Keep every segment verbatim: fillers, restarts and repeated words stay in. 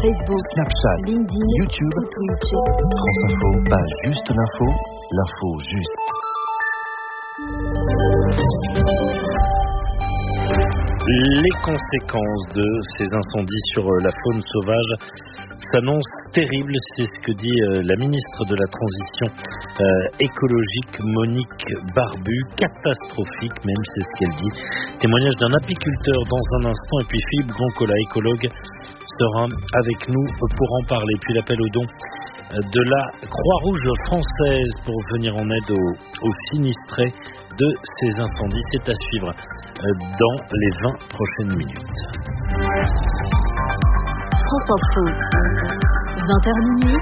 Facebook, Snapchat, LinkedIn, YouTube, ou Twitch. France Info, pas juste l'info, l'info juste. Les conséquences de ces incendies sur la faune sauvage s'annoncent terribles, c'est ce que dit la ministre de la Transition euh, écologique Monique Barbu. Catastrophique même, c'est ce qu'elle dit. Témoignage d'un apiculteur dans un instant, et puis Philippe Grandcola, écologue, sera avec nous pour en parler. Puis l'appel aux dons de la Croix-Rouge française pour venir en aide aux, aux sinistrés de ces incendies. C'est à suivre dans les vingt prochaines minutes. France Info, vingt heures minuit.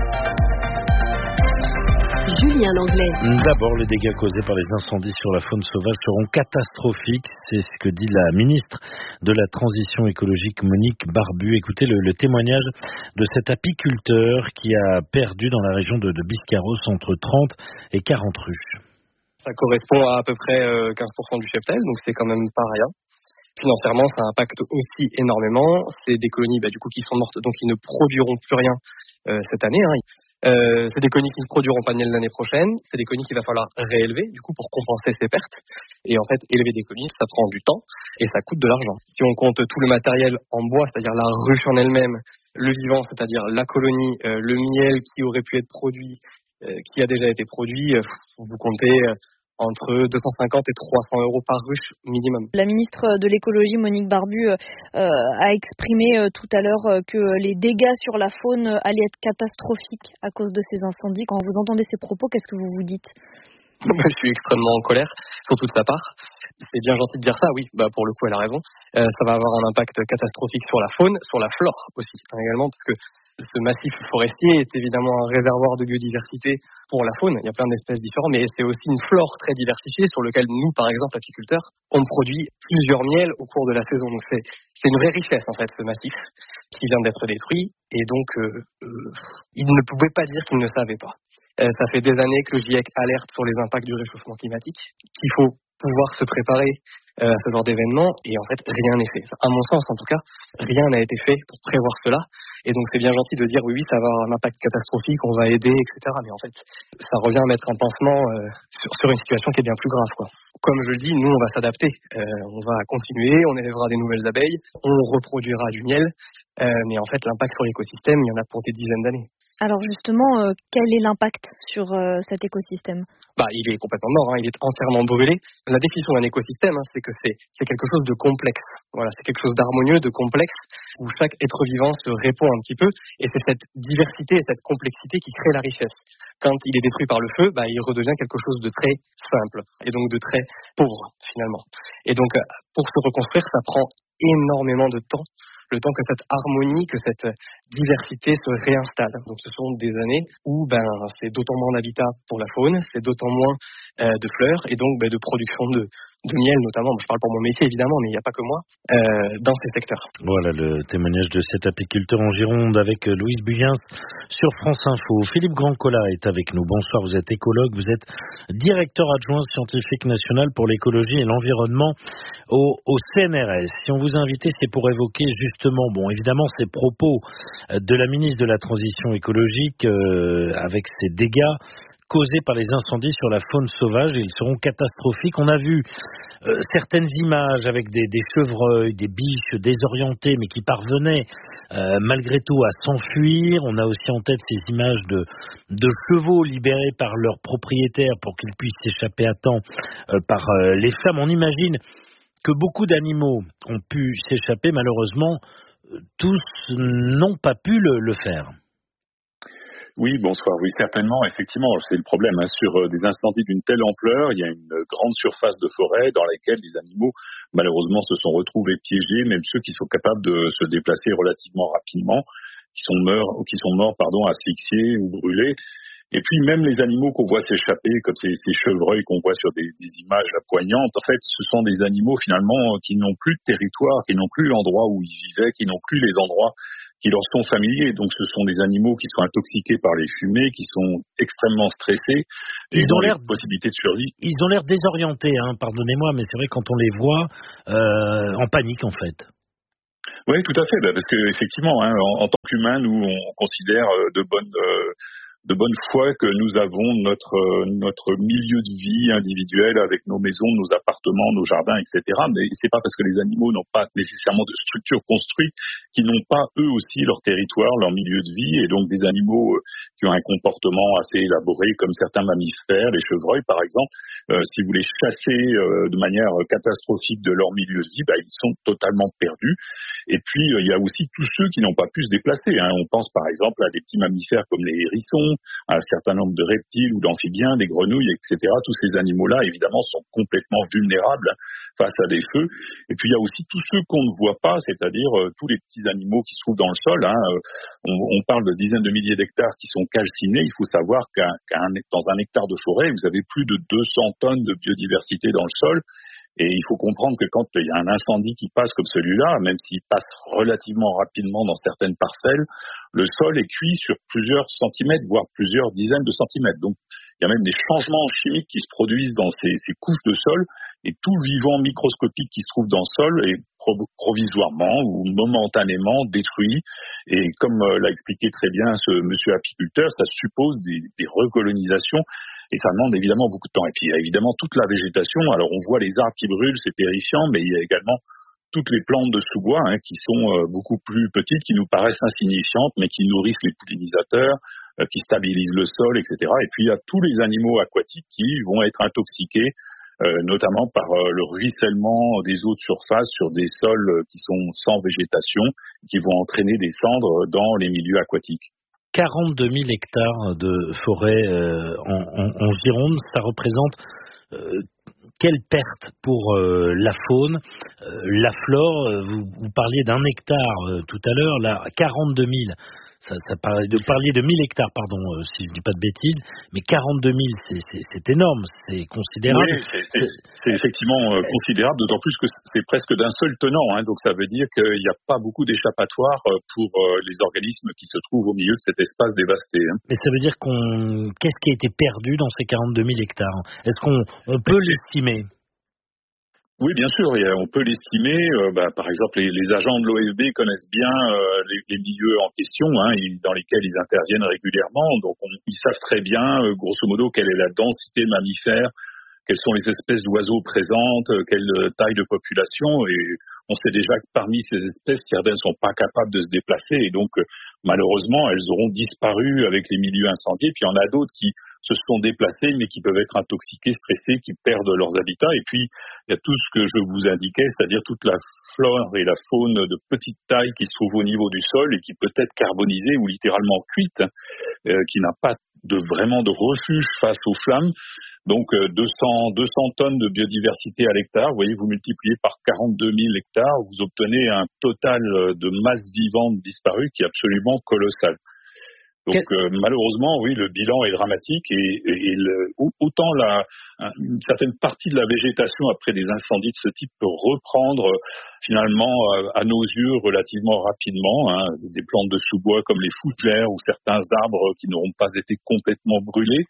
Julien Langlais. D'abord, les dégâts causés par les incendies sur la faune sauvage seront catastrophiques. C'est ce que dit la ministre de la Transition écologique Monique Barbu. Écoutez le, le témoignage de cet apiculteur qui a perdu dans la région de, de Biscarrosse entre trente et quarante ruches. Ça correspond à à peu près quinze pour cent du cheptel, donc c'est quand même pas rien. Financièrement, ça impacte aussi énormément. C'est des colonies bah, du coup qui sont mortes, donc qui ne produiront plus rien euh, cette année. Hein. Euh, c'est des colonies qui ne produiront pas de miel l'année prochaine. C'est des colonies qu'il va falloir réélever du coup pour compenser ces pertes. Et en fait, élever des colonies, ça prend du temps et ça coûte de l'argent. Si on compte tout le matériel en bois, c'est-à-dire la ruche en elle-même, le vivant, c'est-à-dire la colonie, euh, le miel qui aurait pu être produit, euh, qui a déjà été produit, euh, vous comptez euh, entre deux cent cinquante et trois cents euros par ruche minimum. La ministre de l'écologie, Monique Barbu, euh, a exprimé euh, tout à l'heure euh, que les dégâts sur la faune allaient être catastrophiques à cause de ces incendies. Quand vous entendez ces propos, qu'est-ce que vous vous dites ? Je suis extrêmement en colère, surtout de sa part. C'est bien gentil de dire ça, oui, bah pour le coup elle a raison. Euh, ça va avoir un impact catastrophique sur la faune, sur la flore aussi, hein, également, parce que ce massif forestier est évidemment un réservoir de biodiversité pour la faune. Il y a plein d'espèces différentes, mais c'est aussi une flore très diversifiée sur laquelle nous, par exemple, apiculteurs, on produit plusieurs miels au cours de la saison. Donc c'est, c'est une vraie richesse, en fait, ce massif qui vient d'être détruit. Et donc, euh, euh, ils ne pouvaient pas dire qu'ils ne savaient pas. Euh, ça fait des années que le GIEC alerte sur les impacts du réchauffement climatique, qu'il faut pouvoir se préparer à ce genre d'événement, et en fait rien n'est fait. Enfin, à mon sens en tout cas, rien n'a été fait pour prévoir cela, et donc c'est bien gentil de dire oui oui ça va avoir un impact catastrophique, on va aider, et cetera. Mais en fait ça revient à mettre un pansement euh, sur, sur une situation qui est bien plus grave, quoi. Comme je le dis, nous on va s'adapter, euh, on va continuer, on élèvera des nouvelles abeilles, on reproduira du miel, euh, mais en fait l'impact sur l'écosystème, il y en a pour des dizaines d'années. Alors justement, euh, quel est l'impact sur euh, cet écosystème ? Bah, il est complètement mort, hein, il est entièrement brûlé. La définition d'un écosystème, hein, c'est que c'est, c'est quelque chose de complexe. Voilà, c'est quelque chose d'harmonieux, de complexe, où chaque être vivant se répond un petit peu, et c'est cette diversité et cette complexité qui crée la richesse. Quand il est détruit par le feu, bah, il redevient quelque chose de très simple, et donc de très pauvre, finalement. Et donc, pour se reconstruire, ça prend énormément de temps, le temps que cette harmonie, que cette diversité se réinstalle. Donc ce sont des années où ben, c'est d'autant moins d'habitat pour la faune, c'est d'autant moins euh, de fleurs, et donc ben, de production de, de miel notamment. Je parle pour mon métier évidemment, mais il n'y a pas que moi, euh, dans ces secteurs. Voilà le témoignage de cet apiculteur en Gironde avec Louise Buyens sur France Info. Philippe Grandcola est avec nous. Bonsoir, vous êtes écologue, vous êtes directeur adjoint scientifique national pour l'écologie et l'environnement au, au C N R S. Si on vous a invité, c'est pour évoquer justement, bon évidemment, ces propos de la ministre de la Transition écologique euh, avec ces dégâts causés par les incendies sur la faune sauvage, et ils seront catastrophiques. On a vu euh, certaines images avec des, des chevreuils, des biches désorientées, mais qui parvenaient euh, malgré tout à s'enfuir. On a aussi en tête ces images de, de chevaux libérés par leurs propriétaires pour qu'ils puissent s'échapper à temps euh, par euh, les flammes. On imagine que beaucoup d'animaux ont pu s'échapper, malheureusement, tous n'ont pas pu le, le faire. Oui, bonsoir. Oui, certainement. Effectivement, c'est le problème. Hein. Sur euh, des incendies d'une telle ampleur, il y a une grande surface de forêt dans laquelle les animaux, malheureusement, se sont retrouvés piégés, même ceux qui sont capables de se déplacer relativement rapidement, qui sont morts, qui sont morts, pardon, asphyxiés ou brûlés. Et puis même les animaux qu'on voit s'échapper, comme ces, ces chevreuils qu'on voit sur des, des images là, poignantes, en fait, ce sont des animaux finalement qui n'ont plus de territoire, qui n'ont plus l'endroit où ils vivaient, qui n'ont plus les endroits qui leur sont familiers. Donc ce sont des animaux qui sont intoxiqués par les fumées, qui sont extrêmement stressés. Ils et ont l'air possibilités de survie. Ils ont l'air désorientés, hein, pardonnez-moi, mais c'est vrai quand on les voit euh, en panique en fait. Oui, tout à fait, parce que effectivement, hein, en, en tant qu'humains, nous on considère de bonne euh, de bonne foi que nous avons notre euh, notre milieu de vie individuel avec nos maisons, nos appartements, nos jardins, et cetera. Mais c'est pas parce que les animaux n'ont pas nécessairement de structure construite qu'ils n'ont pas eux aussi leur territoire, leur milieu de vie, et donc des animaux euh, qui ont un comportement assez élaboré, comme certains mammifères, les chevreuils par exemple. Euh, si vous les chassez euh, de manière catastrophique de leur milieu de vie, bah, ils sont totalement perdus. Et puis euh, il y a aussi tous ceux qui n'ont pas pu se déplacer, hein. On pense par exemple à des petits mammifères comme les hérissons, à un certain nombre de reptiles ou d'amphibiens, des grenouilles, et cetera. Tous ces animaux-là, évidemment, sont complètement vulnérables face à des feux. Et puis, il y a aussi tous ceux qu'on ne voit pas, c'est-à-dire euh, tous les petits animaux qui se trouvent dans le sol, hein. On, on parle de dizaines de milliers d'hectares qui sont calcinés. Il faut savoir qu'un, qu'un, dans un hectare de forêt, vous avez plus de deux cents tonnes de biodiversité dans le sol. Et il faut comprendre que quand il y a un incendie qui passe comme celui-là, même s'il passe relativement rapidement dans certaines parcelles, le sol est cuit sur plusieurs centimètres, voire plusieurs dizaines de centimètres. Donc, il y a même des changements chimiques qui se produisent dans ces, ces couches de sol, et tout vivant microscopique qui se trouve dans le sol est pro- provisoirement ou momentanément détruit. Et comme euh, l'a expliqué très bien ce monsieur apiculteur, ça suppose des, des recolonisations. Et ça demande évidemment beaucoup de temps. Et puis il y a évidemment toute la végétation. Alors on voit les arbres qui brûlent, c'est terrifiant, mais il y a également toutes les plantes de sous-bois, hein, qui sont euh, beaucoup plus petites, qui nous paraissent insignifiantes, mais qui nourrissent les pollinisateurs, euh, qui stabilisent le sol, et cetera. Et puis il y a tous les animaux aquatiques qui vont être intoxiqués, euh, notamment par euh, le ruissellement des eaux de surface sur des sols euh, qui sont sans végétation, qui vont entraîner des cendres dans les milieux aquatiques. quarante-deux mille hectares de forêt euh, en, en, en Gironde, ça représente euh, quelle perte pour euh, la faune, euh, la flore. euh, vous, vous parliez d'un hectare euh, tout à l'heure, là, quarante-deux mille. Ça, ça parlait de parler de mille hectares, pardon, euh, si je dis pas de bêtises, mais quarante-deux mille, c'est, c'est, c'est énorme, c'est considérable. Oui, c'est, c'est, c'est effectivement euh, considérable, d'autant plus que c'est presque d'un seul tenant, hein, donc ça veut dire qu'il n'y a pas beaucoup d'échappatoires pour euh, les organismes qui se trouvent au milieu de cet espace dévasté, hein. Mais ça veut dire qu'on, qu'est-ce qui a été perdu dans ces quarante-deux mille hectares? Est-ce qu'on on peut l'estimer? Oui, bien sûr, et, euh, on peut l'estimer. Euh, bah, par exemple, les, les agents de l'O F B connaissent bien euh, les, les milieux en question, hein, ils, dans lesquels ils interviennent régulièrement. Donc, on, ils savent très bien, euh, grosso modo, quelle est la densité de mammifères, quelles sont les espèces d'oiseaux présentes, euh, quelle taille de population. Et on sait déjà que parmi ces espèces, certaines ne sont pas capables de se déplacer. Et donc, euh, malheureusement, elles auront disparu avec les milieux incendiés. Puis, il y en a d'autres qui se sont déplacés, mais qui peuvent être intoxiqués, stressés, qui perdent leurs habitats. Et puis, il y a tout ce que je vous indiquais, c'est-à-dire toute la flore et la faune de petite taille qui se trouve au niveau du sol et qui peut être carbonisée ou littéralement cuite, euh, qui n'a pas de vraiment de refuge face aux flammes. Donc, euh, deux cents, deux cents tonnes de biodiversité à l'hectare. Vous voyez, vous multipliez par quarante-deux mille hectares, vous obtenez un total de masse vivante disparue qui est absolument colossal. Donc euh, malheureusement, oui, le bilan est dramatique et, et, et le, autant la, une certaine partie de la végétation après des incendies de ce type peut reprendre euh, finalement euh, à nos yeux relativement rapidement, hein, des plantes de sous-bois comme les fougères ou certains arbres qui n'auront pas été complètement brûlés,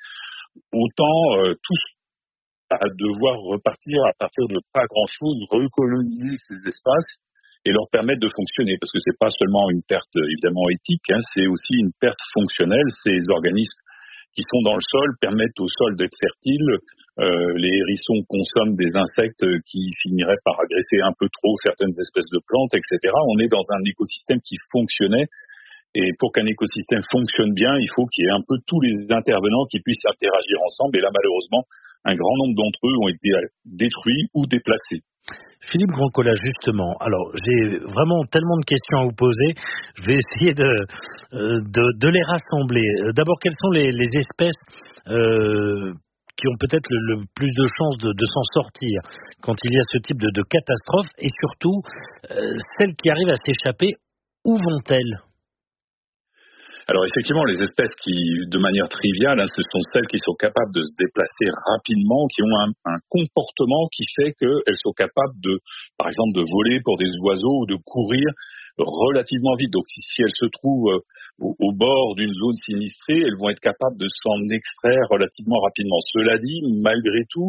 autant euh, tous à devoir repartir à partir de pas grand-chose, recoloniser ces espaces et leur permettre de fonctionner, parce que c'est pas seulement une perte évidemment éthique, hein, c'est aussi une perte fonctionnelle. Ces organismes qui sont dans le sol permettent au sol d'être fertile. Euh, les hérissons consomment des insectes qui finiraient par agresser un peu trop certaines espèces de plantes, et cetera. On est dans un écosystème qui fonctionnait, et pour qu'un écosystème fonctionne bien, il faut qu'il y ait un peu tous les intervenants qui puissent interagir ensemble, et là malheureusement, un grand nombre d'entre eux ont été détruits ou déplacés. Philippe Grandcola, justement, alors j'ai vraiment tellement de questions à vous poser, je vais essayer de, de, de les rassembler. D'abord, quelles sont les, les espèces euh, qui ont peut-être le, le plus de chances de, de s'en sortir quand il y a ce type de, de catastrophe, et surtout, euh, celles qui arrivent à s'échapper, où vont-elles ? Alors effectivement, les espèces qui, de manière triviale, hein, ce sont celles qui sont capables de se déplacer rapidement, qui ont un, un comportement qui fait qu'elles sont capables de, par exemple, de voler pour des oiseaux ou de courir relativement vite. Donc si, si elles se trouvent au, au bord d'une zone sinistrée, elles vont être capables de s'en extraire relativement rapidement. Cela dit, malgré tout,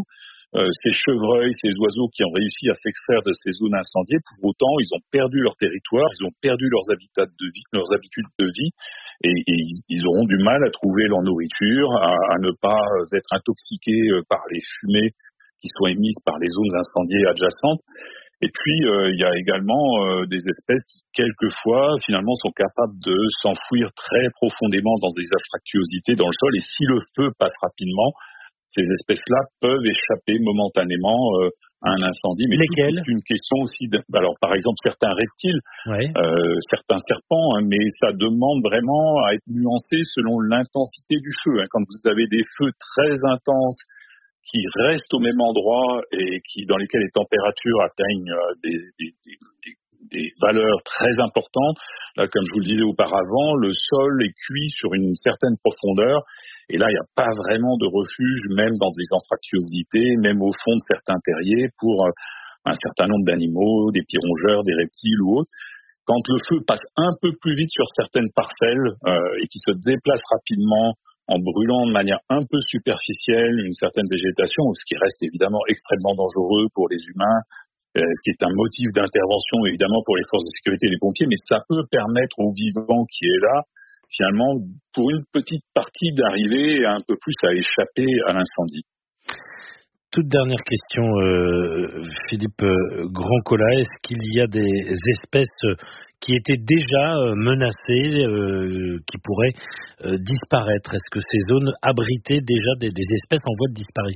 euh, ces chevreuils, ces oiseaux qui ont réussi à s'extraire de ces zones incendiées, pour autant, ils ont perdu leur territoire, ils ont perdu leurs habitats de vie, leurs habitudes de vie, et, et ils, ils auront du mal à trouver leur nourriture, à, à ne pas être intoxiqués par les fumées qui sont émises par les zones incendiées adjacentes. Et puis, euh, il y a également euh, des espèces qui, quelquefois, finalement, sont capables de s'enfouir très profondément dans des anfractuosités dans le sol. Et si le feu passe rapidement, ces espèces-là peuvent échapper momentanément euh, à un incendie. Mais lesquelles ? C'est une question aussi. De, alors, par exemple, certains reptiles, ouais. euh, certains serpents, hein, mais ça demande vraiment à être nuancé selon l'intensité du feu. Hein. Quand vous avez des feux très intenses, qui restent au même endroit et qui, dans lesquels les températures atteignent des, des, des, des valeurs très importantes. Là, comme je vous le disais auparavant, le sol est cuit sur une certaine profondeur et là, il n'y a pas vraiment de refuge, même dans des anfractuosités, même au fond de certains terriers, pour un certain nombre d'animaux, des petits rongeurs, des reptiles ou autres. Quand le feu passe un peu plus vite sur certaines parcelles euh, et qui se déplace rapidement en brûlant de manière un peu superficielle une certaine végétation, ce qui reste évidemment extrêmement dangereux pour les humains, euh, ce qui est un motif d'intervention évidemment pour les forces de sécurité et les pompiers, mais ça peut permettre au vivant qui est là, finalement, pour une petite partie d'arriver un peu plus à échapper à l'incendie. Toute dernière question, euh, Philippe Grandcola, est-ce qu'il y a des espèces qui étaient déjà menacées, euh, qui pourraient euh, disparaître ? Est-ce que ces zones abritaient déjà des, des espèces en voie de disparition ?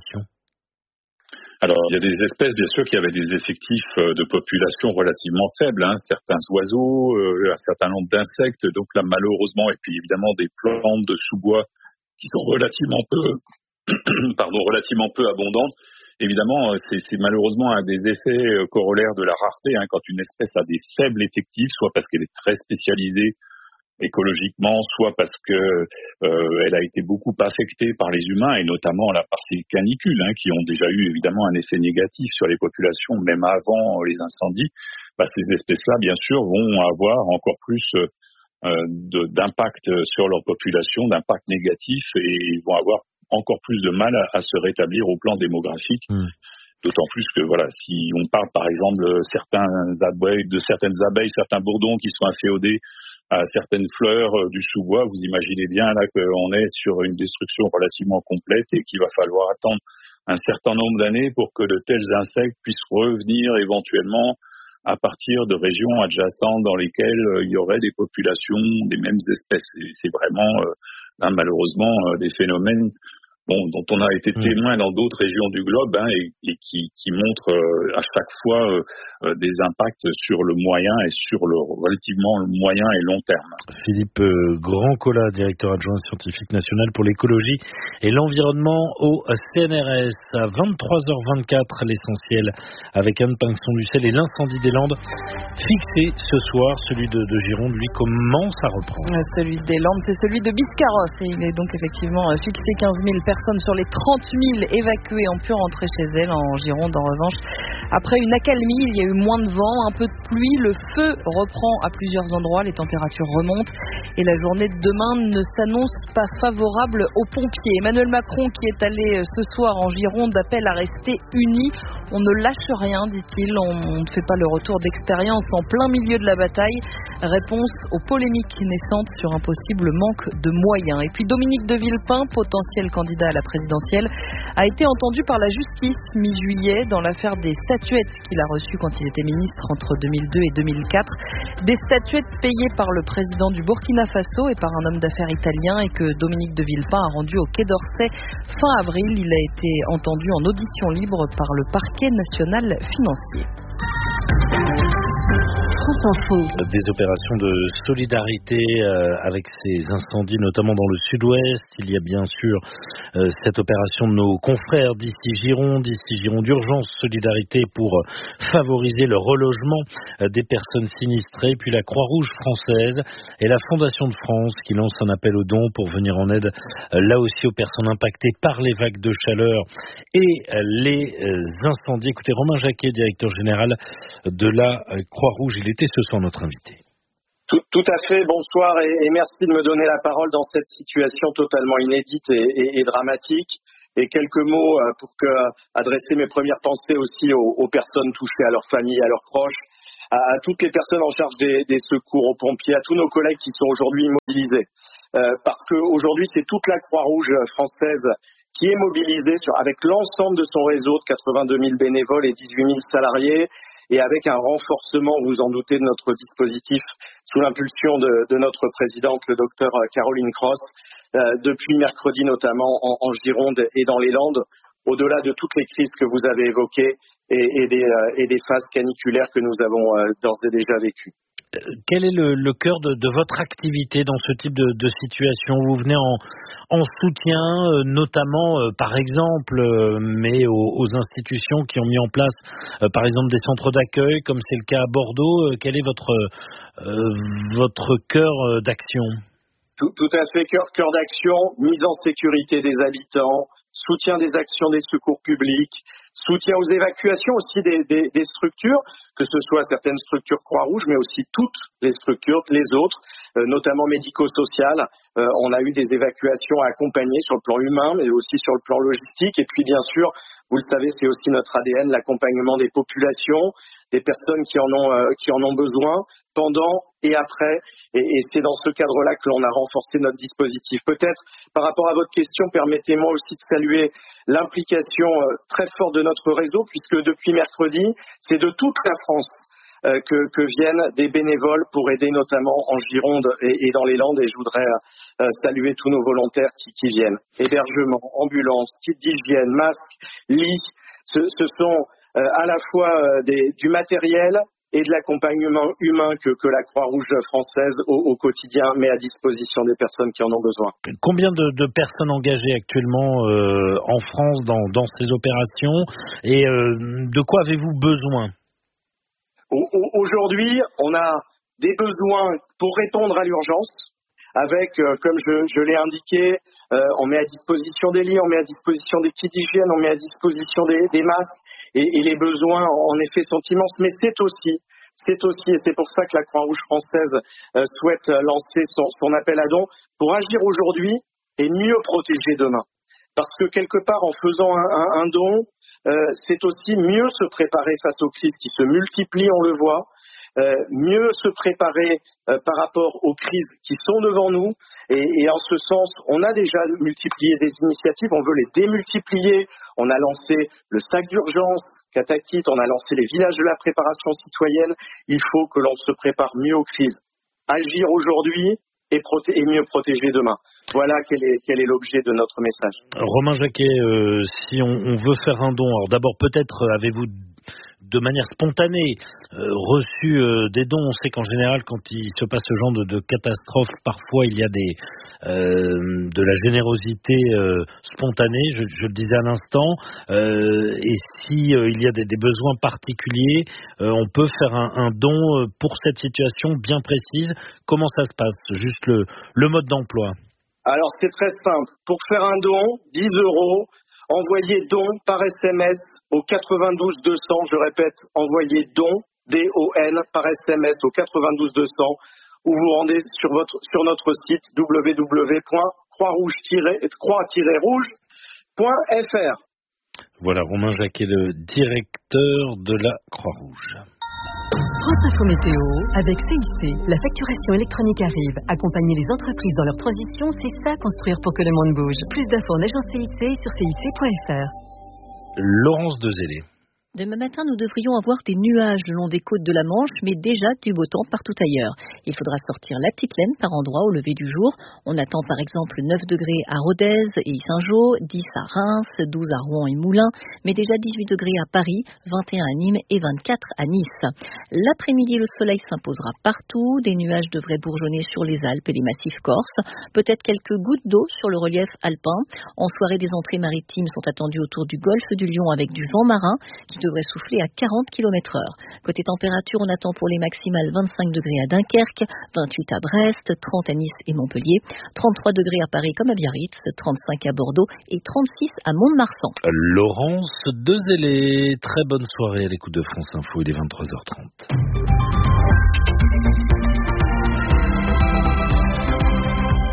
Alors, il y a des espèces, bien sûr, qui avaient des effectifs de population relativement faibles, hein, certains oiseaux, euh, un certain nombre d'insectes, donc là, malheureusement, et puis évidemment des plantes de sous-bois qui sont relativement peu... pardon, relativement peu abondantes. Évidemment, c'est, c'est malheureusement un des effets corollaires de la rareté, hein, quand une espèce a des faibles effectifs, soit parce qu'elle est très spécialisée écologiquement, soit parce que euh, elle a été beaucoup affectée par les humains, et notamment là, par ces canicules, hein, qui ont déjà eu évidemment un effet négatif sur les populations, même avant les incendies. Bah, ces espèces-là, bien sûr, vont avoir encore plus euh, de, d'impact sur leur population, d'impact négatif, et vont avoir encore plus de mal à, à se rétablir au plan démographique. Mmh. D'autant plus que, voilà, si on parle par exemple certains abeilles, de certaines abeilles, certains bourdons qui sont inféodés à certaines fleurs euh, du sous-bois, vous imaginez bien là qu'on est sur une destruction relativement complète et qu'il va falloir attendre un certain nombre d'années pour que de tels insectes puissent revenir éventuellement à partir de régions adjacentes dans lesquelles euh, il y aurait des populations des mêmes espèces. Et c'est vraiment, euh, là, malheureusement, euh, des phénomènes bon, dont on a été témoin dans d'autres régions du globe, hein, et, et qui, qui montrent euh, à chaque fois euh, des impacts sur le moyen et sur le relativement le moyen et long terme. Philippe euh, Grandcola, directeur adjoint scientifique national pour l'écologie et l'environnement au C N R S. À vingt-trois heures vingt-quatre, l'essentiel avec Anne Pinxon-Lucel et l'incendie des Landes. Fixé ce soir, celui de, de Gironde, lui, commence à reprendre. Celui des Landes, c'est celui de Biscarrosse, et il est donc effectivement fixé. Quinze mille personnes sur les trente mille évacuées ont pu rentrer chez elles. En Gironde, en revanche, après une accalmie, il y a eu moins de vent, un peu de pluie, le feu reprend à plusieurs endroits, les températures remontent et la journée de demain ne s'annonce pas favorable aux pompiers. Emmanuel Macron, qui est allé ce soir en Gironde, appelle à rester unis. On ne lâche rien, dit-il, on ne fait pas le retour d'expérience en plein milieu de la bataille. Réponse aux polémiques naissantes sur un possible manque de moyens. Et puis Dominique de Villepin, potentiel candidat à la présidentielle, a été entendu par la justice mi-juillet dans l'affaire des statuettes qu'il a reçues quand il était ministre entre deux mille deux et deux mille quatre. Des statuettes payées par le président du Burkina Faso et par un homme d'affaires italien, et que Dominique de Villepin a rendu au Quai d'Orsay fin avril. Il a été entendu en audition libre par le parquet national financier. Des opérations de solidarité euh, avec ces incendies, notamment dans le sud-ouest. Il y a bien sûr euh, cette opération de nos confrères d'ici Gironde, d'ici Gironde Urgence Solidarité pour euh, favoriser le relogement euh, des personnes sinistrées. Puis la Croix-Rouge française et la Fondation de France qui lance un appel aux dons pour venir en aide euh, là aussi aux personnes impactées par les vagues de chaleur et euh, les euh, incendies. Écoutez, Romain Jacquet, directeur général de la euh, Croix-Rouge, il était ce soir notre invité. Tout, tout à fait, bonsoir et, et merci de me donner la parole dans cette situation totalement inédite et, et, et dramatique. et quelques mots pour que, adresser mes premières pensées aussi aux, aux personnes touchées, à leurs familles, à leurs proches, à, à toutes les personnes en charge des, des secours, aux pompiers, à tous nos collègues qui sont aujourd'hui mobilisés. Euh, parce qu'aujourd'hui, c'est toute la Croix-Rouge française qui est mobilisée sur, avec l'ensemble de son réseau de quatre-vingt-deux mille bénévoles et dix-huit mille salariés, et avec un renforcement, vous en doutez, de notre dispositif sous l'impulsion de, de notre présidente, le docteur Caroline Cross, euh, depuis mercredi notamment en, en Gironde et dans les Landes, au-delà de toutes les crises que vous avez évoquées et, et, des, euh, et des phases caniculaires que nous avons euh, d'ores et déjà vécues. Quel est le, le cœur de, de votre activité dans ce type de, de situation? Vous venez en, en soutien, euh, notamment, euh, par exemple, euh, mais aux, aux institutions qui ont mis en place, euh, par exemple, des centres d'accueil, comme c'est le cas à Bordeaux. Euh, quel est votre, euh, votre cœur euh, d'action? Tout, tout à fait, cœur, cœur d'action, mise en sécurité des habitants, soutien des actions des secours publics, soutien aux évacuations aussi des, des, des structures, que ce soit certaines structures Croix-Rouge, mais aussi toutes les structures, les autres, euh, notamment médico-sociales. Euh, on a eu des évacuations à accompagner sur le plan humain, mais aussi sur le plan logistique. Et puis, bien sûr, vous le savez, c'est aussi notre A D N, l'accompagnement des populations, des personnes qui en ont, euh, qui en ont besoin, pendant et après. Et, et c'est dans ce cadre-là que l'on a renforcé notre dispositif. Peut-être, par rapport à votre question, permettez-moi aussi de saluer l'implication euh, très forte de notre réseau, puisque depuis mercredi, c'est de toute la France euh, que, que viennent des bénévoles pour aider notamment en Gironde et, et dans les Landes. Et je voudrais euh, saluer tous nos volontaires qui, qui viennent. Hébergement, ambulance, kit d'hygiène, masques, lits. Ce, ce sont euh, à la fois euh, des, du matériel et de l'accompagnement humain que, que la Croix-Rouge française au, au quotidien met à disposition des personnes qui en ont besoin. Combien de, de personnes engagées actuellement euh, en France dans, dans ces opérations, et euh, de quoi avez-vous besoin? Aujourd'hui, on a des besoins pour répondre à l'urgence. Avec, euh, comme je, je l'ai indiqué, euh, on met à disposition des lits, on met à disposition des kits d'hygiène, on met à disposition des, des masques, et, et les besoins, en effet, sont immenses. Mais c'est aussi, c'est aussi, et c'est pour ça que la Croix-Rouge française euh, souhaite lancer son, son appel à dons, pour agir aujourd'hui et mieux protéger demain. Parce que quelque part, en faisant un, un, un don, euh, c'est aussi mieux se préparer face aux crises qui se multiplient, on le voit. Euh, mieux se préparer euh, par rapport aux crises qui sont devant nous, et, et en ce sens, on a déjà multiplié des initiatives, on veut les démultiplier. On a lancé le sac d'urgence Katakit, on a lancé les villages de la préparation citoyenne. Il faut que l'on se prépare mieux aux crises, agir aujourd'hui et, proté- et mieux protéger demain. Voilà quel est, quel est l'objet de notre message. Romain Jacquet, euh, si on, on veut faire un don, alors d'abord peut-être avez-vous de manière spontanée euh, reçu euh, des dons? On sait qu'en général, quand il se passe ce genre de, de catastrophe, parfois il y a des, euh, de la générosité euh, spontanée, je, je le disais à l'instant, euh, et si euh, il y a des, des besoins particuliers, euh, on peut faire un, un don pour cette situation bien précise. Comment ça se passe? Juste le, le mode d'emploi. Alors c'est très simple. Pour faire un don, dix euros, envoyez don par S M S au quatre-vingt-douze deux cents, je répète, envoyez don, D O N, par S M S au quatre-vingt-douze deux cents, ou vous rendez sur, votre, sur notre site w w w point croix rouge rouge point f r. Voilà, Romain Jacquet, le directeur de la Croix-Rouge. France Info Météo, avec C I C, la facturation électronique arrive. Accompagner les entreprises dans leur transition, c'est ça construire pour que le monde bouge. Plus d'infos en agence C I C sur C I C point f r. Laurence Dezellé. Demain matin, nous devrions avoir des nuages le long des côtes de la Manche, mais déjà du beau temps partout ailleurs. Il faudra sortir la petite laine par endroits au lever du jour. On attend par exemple neuf degrés à Rodez et Saint-Jean, dix à Reims, douze à Rouen et Moulins, mais déjà dix-huit degrés à Paris, vingt et un à Nîmes et vingt-quatre à Nice. L'après-midi, le soleil s'imposera partout. Des nuages devraient bourgeonner sur les Alpes et les massifs corses. Peut-être quelques gouttes d'eau sur le relief alpin. En soirée, des entrées maritimes sont attendues autour du golfe du Lion avec du vent marin qui devrait souffler à quarante kilomètres heure. Côté température, on attend pour les maximales vingt-cinq degrés à Dunkerque, vingt-huit à Brest, trente à Nice et Montpellier, trente-trois degrés à Paris comme à Biarritz, trente-cinq à Bordeaux et trente-six à Mont-de-Marsan. Laurence Dezellé, très bonne soirée à l'écoute de France Info, il est vingt-trois heures trente.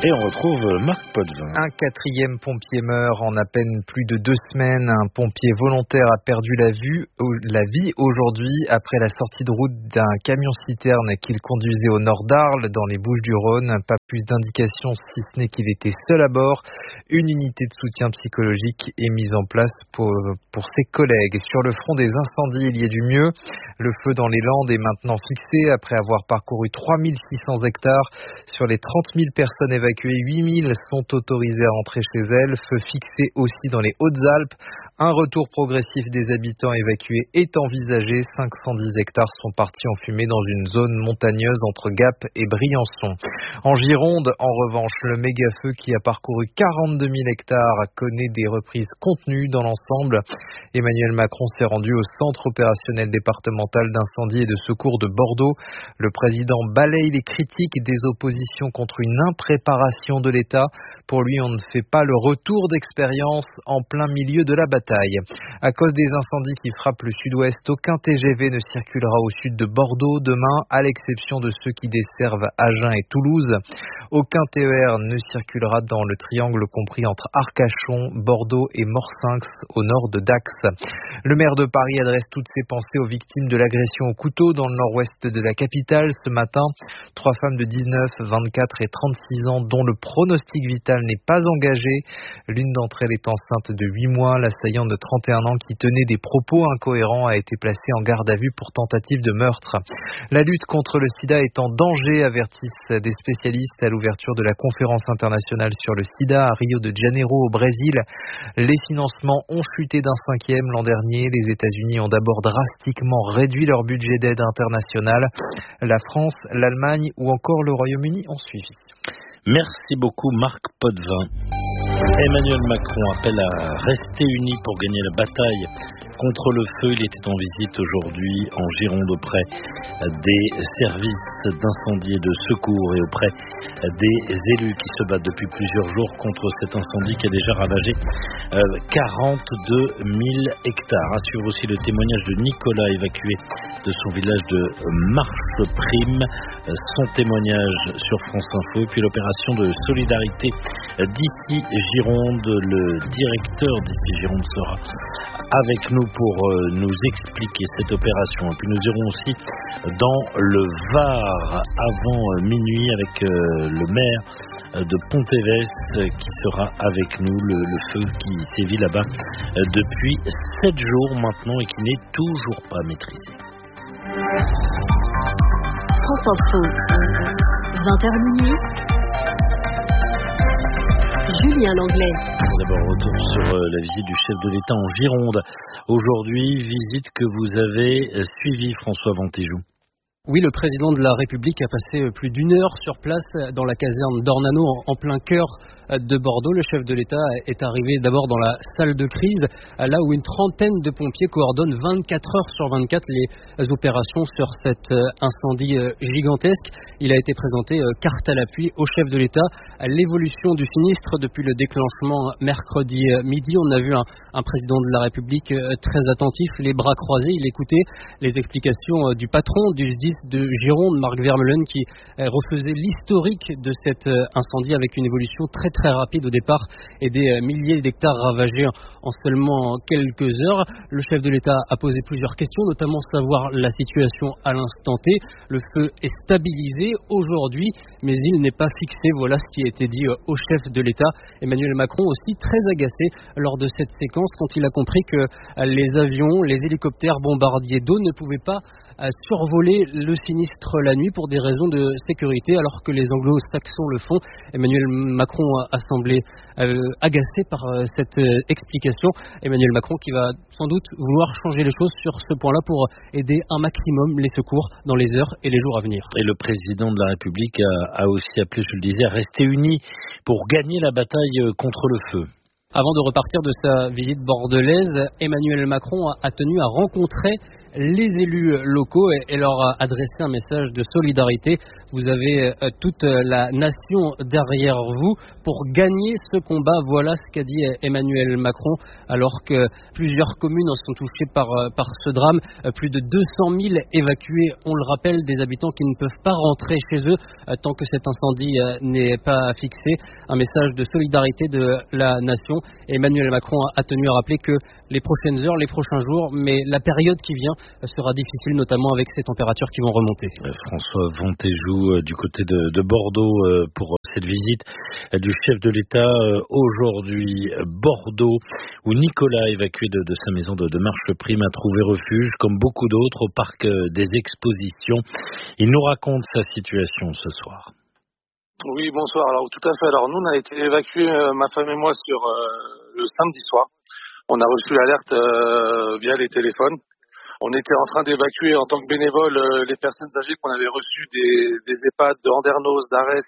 Et on retrouve Marc Potvin. Un quatrième pompier meurt en à peine plus de deux semaines. Un pompier volontaire a perdu la, vue, la vie aujourd'hui après la sortie de route d'un camion-citerne qu'il conduisait au nord d'Arles, dans les Bouches-du-Rhône. Pas plus d'indications, si ce n'est qu'il était seul à bord. Une unité de soutien psychologique est mise en place pour, pour ses collègues. Sur le front des incendies, il y a du mieux. Le feu dans les Landes est maintenant fixé après avoir parcouru trois mille six cents hectares. Sur les trente mille personnes évacuées, huit mille sont autorisées à rentrer chez elles. Feu fixé aussi dans les Hautes-Alpes. Un retour progressif des habitants évacués est envisagé. cinq cent dix hectares sont partis en fumée dans une zone montagneuse entre Gap et Briançon. En Gironde, en revanche, le méga-feu qui a parcouru quarante-deux mille hectares connaît des reprises contenues dans l'ensemble. Emmanuel Macron s'est rendu au centre opérationnel départemental d'incendie et de secours de Bordeaux. Le président balaye les critiques des oppositions contre une impréparation de l'État. Pour lui, on ne fait pas le retour d'expérience en plein milieu de la bataille. À cause des incendies qui frappent le sud-ouest, aucun T G V ne circulera au sud de Bordeaux demain, à l'exception de ceux qui desservent Agen et Toulouse. Aucun T E R ne circulera dans le triangle compris entre Arcachon, Bordeaux et Morsinx, au nord de Dax. Le maire de Paris adresse toutes ses pensées aux victimes de l'agression au couteau dans le nord-ouest de la capitale ce matin. Trois femmes de dix-neuf, vingt-quatre et trente-six ans dont le pronostic vital n'est pas engagé. L'une d'entre elles est enceinte de huit mois. L'assaillant de trente et un ans qui tenait des propos incohérents a été placé en garde à vue pour tentative de meurtre. La lutte contre le sida est en danger, avertissent des spécialistes à l'ouverture de la conférence internationale sur le sida à Rio de Janeiro au Brésil. Les financements ont chuté d'un cinquième l'an dernier. Les États-Unis ont d'abord drastiquement réduit leur budget d'aide internationale. La France, l'Allemagne ou encore le Royaume-Uni ont suivi. Merci beaucoup Marc Potvin. Emmanuel Macron appelle à rester unis pour gagner la bataille contre le feu. Il était en visite aujourd'hui en Gironde auprès des services d'incendie et de secours et auprès des élus qui se battent depuis plusieurs jours contre cet incendie qui a déjà ravagé quarante-deux mille hectares. À suivre aussi le témoignage de Nicolas, évacué de son village de Marche-Prime. Son témoignage sur France Info. Et puis l'opération de solidarité d'ici Gironde. Le directeur d'ici Gironde sera avec nous pour nous expliquer cette opération. Et puis nous irons aussi dans le Var avant minuit avec le maire de Pontévès qui sera avec nous. Le, le feu qui sévit là-bas depuis sept jours maintenant et qui n'est toujours pas maîtrisé. France Info, vingt heures minuit. Julien Langlais. D'abord, retour sur la visite du chef de l'État en Gironde. Aujourd'hui, visite que vous avez suivie, François Vantéjou. Oui, le président de la République a passé plus d'une heure sur place dans la caserne d'Ornano, en plein cœur de Bordeaux. Le chef de l'État est arrivé d'abord dans la salle de crise, là où une trentaine de pompiers coordonnent vingt-quatre heures sur vingt-quatre les opérations sur cet incendie gigantesque. Il a été présenté carte à l'appui au chef de l'État. L'évolution du sinistre depuis le déclenchement mercredi midi, on a vu un, un président de la République très attentif, les bras croisés. Il écoutait les explications du patron du S D I S de Gironde, Marc Vermeulen, qui refaisait l'historique de cet incendie avec une évolution très très rapide au départ et des milliers d'hectares ravagés en seulement quelques heures. Le chef de l'État a posé plusieurs questions, notamment savoir la situation à l'instant T. Le feu est stabilisé aujourd'hui, mais il n'est pas fixé. Voilà ce qui a été dit au chef de l'État. Emmanuel Macron aussi très agacé lors de cette séquence quand il a compris que les avions, les hélicoptères bombardiers d'eau ne pouvaient pas survoler le sinistre la nuit pour des raisons de sécurité, alors que les anglo-saxons le font. Emmanuel Macron a semblé euh, agacé par euh, cette euh, explication. Emmanuel Macron qui va sans doute vouloir changer les choses sur ce point-là pour aider un maximum les secours dans les heures et les jours à venir. Et le président de la République a, a aussi appelé, je le disais, à rester unis pour gagner la bataille contre le feu. Avant de repartir de sa visite bordelaise, Emmanuel Macron a, a tenu à rencontrer les élus locaux et, et leur adresser un message de solidarité. Vous avez euh, toute la nation derrière vous pour gagner ce combat. Voilà ce qu'a dit Emmanuel Macron, alors que plusieurs communes en sont touchées par, par ce drame. Plus de deux cent mille évacués, on le rappelle, des habitants qui ne peuvent pas rentrer chez eux euh, tant que cet incendie euh, n'est pas fixé. Un message de solidarité de la nation. Et Emmanuel Macron a tenu à rappeler que les prochaines heures, les prochains jours, mais la période qui vient euh, sera difficile, notamment avec ces températures qui vont remonter. François Vontéjou, du côté de, de Bordeaux, pour cette visite du chef de l'État aujourd'hui. Bordeaux, où Nicolas, évacué de, de sa maison de, de Marcheprime, a trouvé refuge, comme beaucoup d'autres, au parc des Expositions. Il nous raconte sa situation ce soir. Oui, bonsoir. Alors tout à fait. Alors nous, on a été évacués, euh, ma femme et moi, sur euh, le samedi soir. On a reçu l'alerte euh, via les téléphones. On était en train d'évacuer en tant que bénévole euh, les personnes âgées qu'on avait reçues des, des EHPAD de Andernos, d'Arès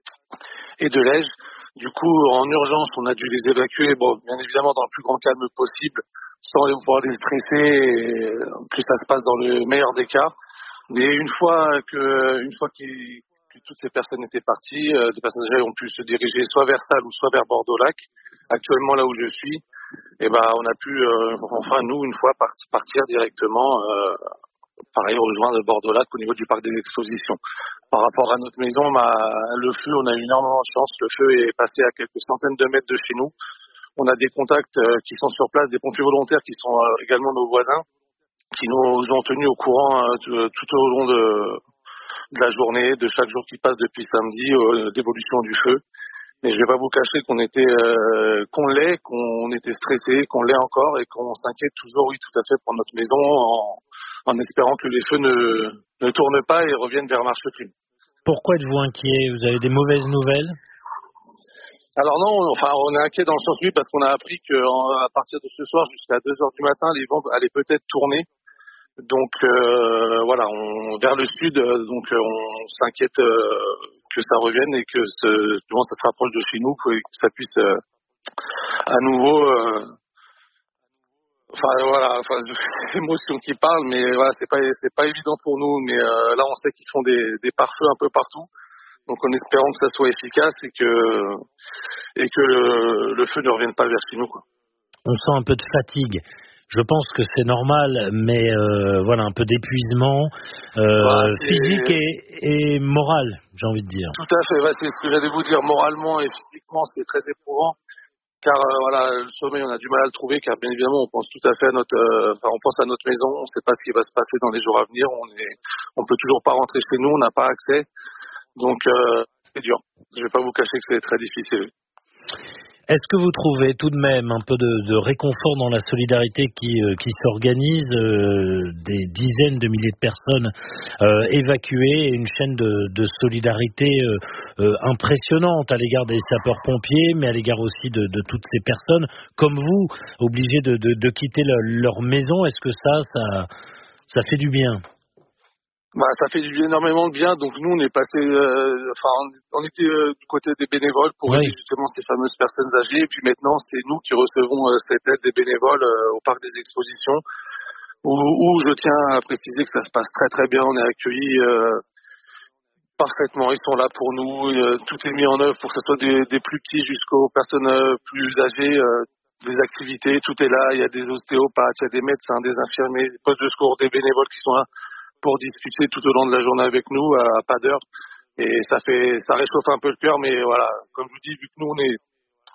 et de Lège. Du coup, en urgence, on a dû les évacuer, bon, bien évidemment dans le plus grand calme possible, sans les pouvoir les stresser, et que ça se passe dans le meilleur des cas. Mais une fois que, une fois qu'ils toutes ces personnes étaient parties, euh, des personnes âgées ont pu se diriger soit vers Salles ou soit vers Bordeaux-Lac. Actuellement, là où je suis, eh ben, on a pu, euh, enfin, nous, une fois, part, partir directement, euh, pareil, rejoindre Bordeaux-Lac au niveau du parc des Expositions. Par rapport à notre maison, bah, le feu, on a eu énormément de chance. Le feu est passé à quelques centaines de mètres de chez nous. On a des contacts euh, qui sont sur place, des pompiers volontaires qui sont euh, également nos voisins, qui nous ont tenus au courant euh, tout au long de de la journée, de chaque jour qui passe depuis samedi, euh, d'évolution du feu. Mais je vais pas vous cacher qu'on était, euh, qu'on l'est, qu'on était stressé, qu'on l'est encore et qu'on s'inquiète toujours, oui, tout à fait, pour notre maison, en, en espérant que les feux ne, ne tournent pas et reviennent vers Marcheprime. Pourquoi êtes-vous inquiet? Vous avez des mauvaises nouvelles? Alors non, enfin, on est inquiet dans le sens, oui, parce qu'on a appris qu'à partir de ce soir jusqu'à deux heures du matin, les vents allaient peut-être tourner. Donc euh, voilà, on, vers le sud, donc on s'inquiète euh, que ça revienne et que ce, souvent ça se rapproche de chez nous, que, que ça puisse euh, à nouveau. Euh, enfin voilà, enfin l'émotion qui parle, mais voilà, c'est pas c'est pas évident pour nous. Mais euh, là, on sait qu'ils font des, des pare-feux un peu partout, donc en espérant que ça soit efficace et que et que le, le feu ne revienne pas vers chez nous, quoi. On sent un peu de fatigue. Je pense que c'est normal, mais euh, voilà, un peu d'épuisement euh, bah, physique et, et moral, j'ai envie de dire. Tout à fait, ouais, c'est ce que j'allais vous dire. Moralement et physiquement, c'est très éprouvant, car euh, voilà, le sommeil, on a du mal à le trouver, car bien évidemment, on pense tout à fait à notre, euh, enfin, on pense à notre maison, on ne sait pas ce qui va se passer dans les jours à venir, on est, on peut toujours pas rentrer chez nous, on n'a pas accès, donc euh, c'est dur. Je vais pas vous cacher que c'est très difficile. Est-ce que vous trouvez tout de même un peu de, de réconfort dans la solidarité qui, euh, qui s'organise, euh, des dizaines de milliers de personnes euh, évacuées, et une chaîne de, de solidarité euh, euh, impressionnante à l'égard des sapeurs-pompiers, mais à l'égard aussi de, de toutes ces personnes comme vous, obligées de, de, de quitter leur, leur maison? Est-ce que ça, ça, ça fait du bien? Bah, ça fait énormément de bien. Donc nous, on est passé, euh, enfin, on, on était euh, du côté des bénévoles pour oui. aider justement ces fameuses personnes âgées. Et puis maintenant, c'est nous qui recevons euh, cette aide des bénévoles euh, au parc des Expositions, où, où je tiens à préciser que ça se passe très très bien. On est accueillis euh, parfaitement. Ils sont là pour nous. Euh, tout est mis en œuvre pour que ce soit des, des plus petits jusqu'aux personnes euh, plus âgées. Euh, des activités, tout est là. Il y a des ostéopathes, il y a des médecins, des infirmiers, des postes de secours, des bénévoles qui sont là pour discuter tout au long de la journée avec nous à, à pas d'heure, et ça fait ça réchauffe un peu le cœur, mais voilà, comme je vous dis, vu que nous on est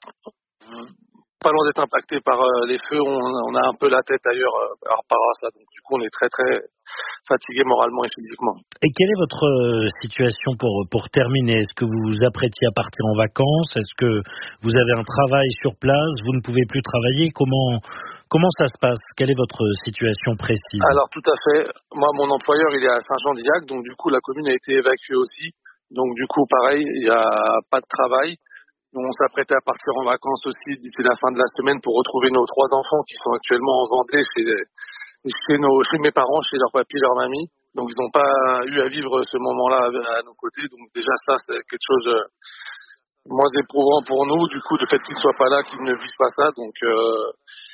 pas loin d'être impacté par euh, les feux, on, on a un peu la tête ailleurs euh, par rapport à ça, donc du coup on est très très fatigué moralement et physiquement. Et quelle est votre euh, situation pour pour terminer? Est-ce que vous vous apprêtiez à partir en vacances? Est-ce que vous avez un travail sur place? Vous ne pouvez plus travailler? Comment Comment ça se passe? Quelle est votre situation précise? Alors tout à fait. Moi, mon employeur, il est à Saint-Jean-d'Illac, donc du coup, la commune a été évacuée aussi. Donc du coup, pareil, il n'y a pas de travail. On s'apprêtait à partir en vacances aussi d'ici la fin de la semaine pour retrouver nos trois enfants qui sont actuellement en Vendée chez, chez, nos, chez mes parents, chez leur papy et leur mamie. Donc ils n'ont pas eu à vivre ce moment-là à nos côtés. Donc déjà ça, c'est quelque chose de moins éprouvant pour nous. Du coup, le fait qu'ils ne soient pas là, qu'ils ne vivent pas ça. Donc... Euh,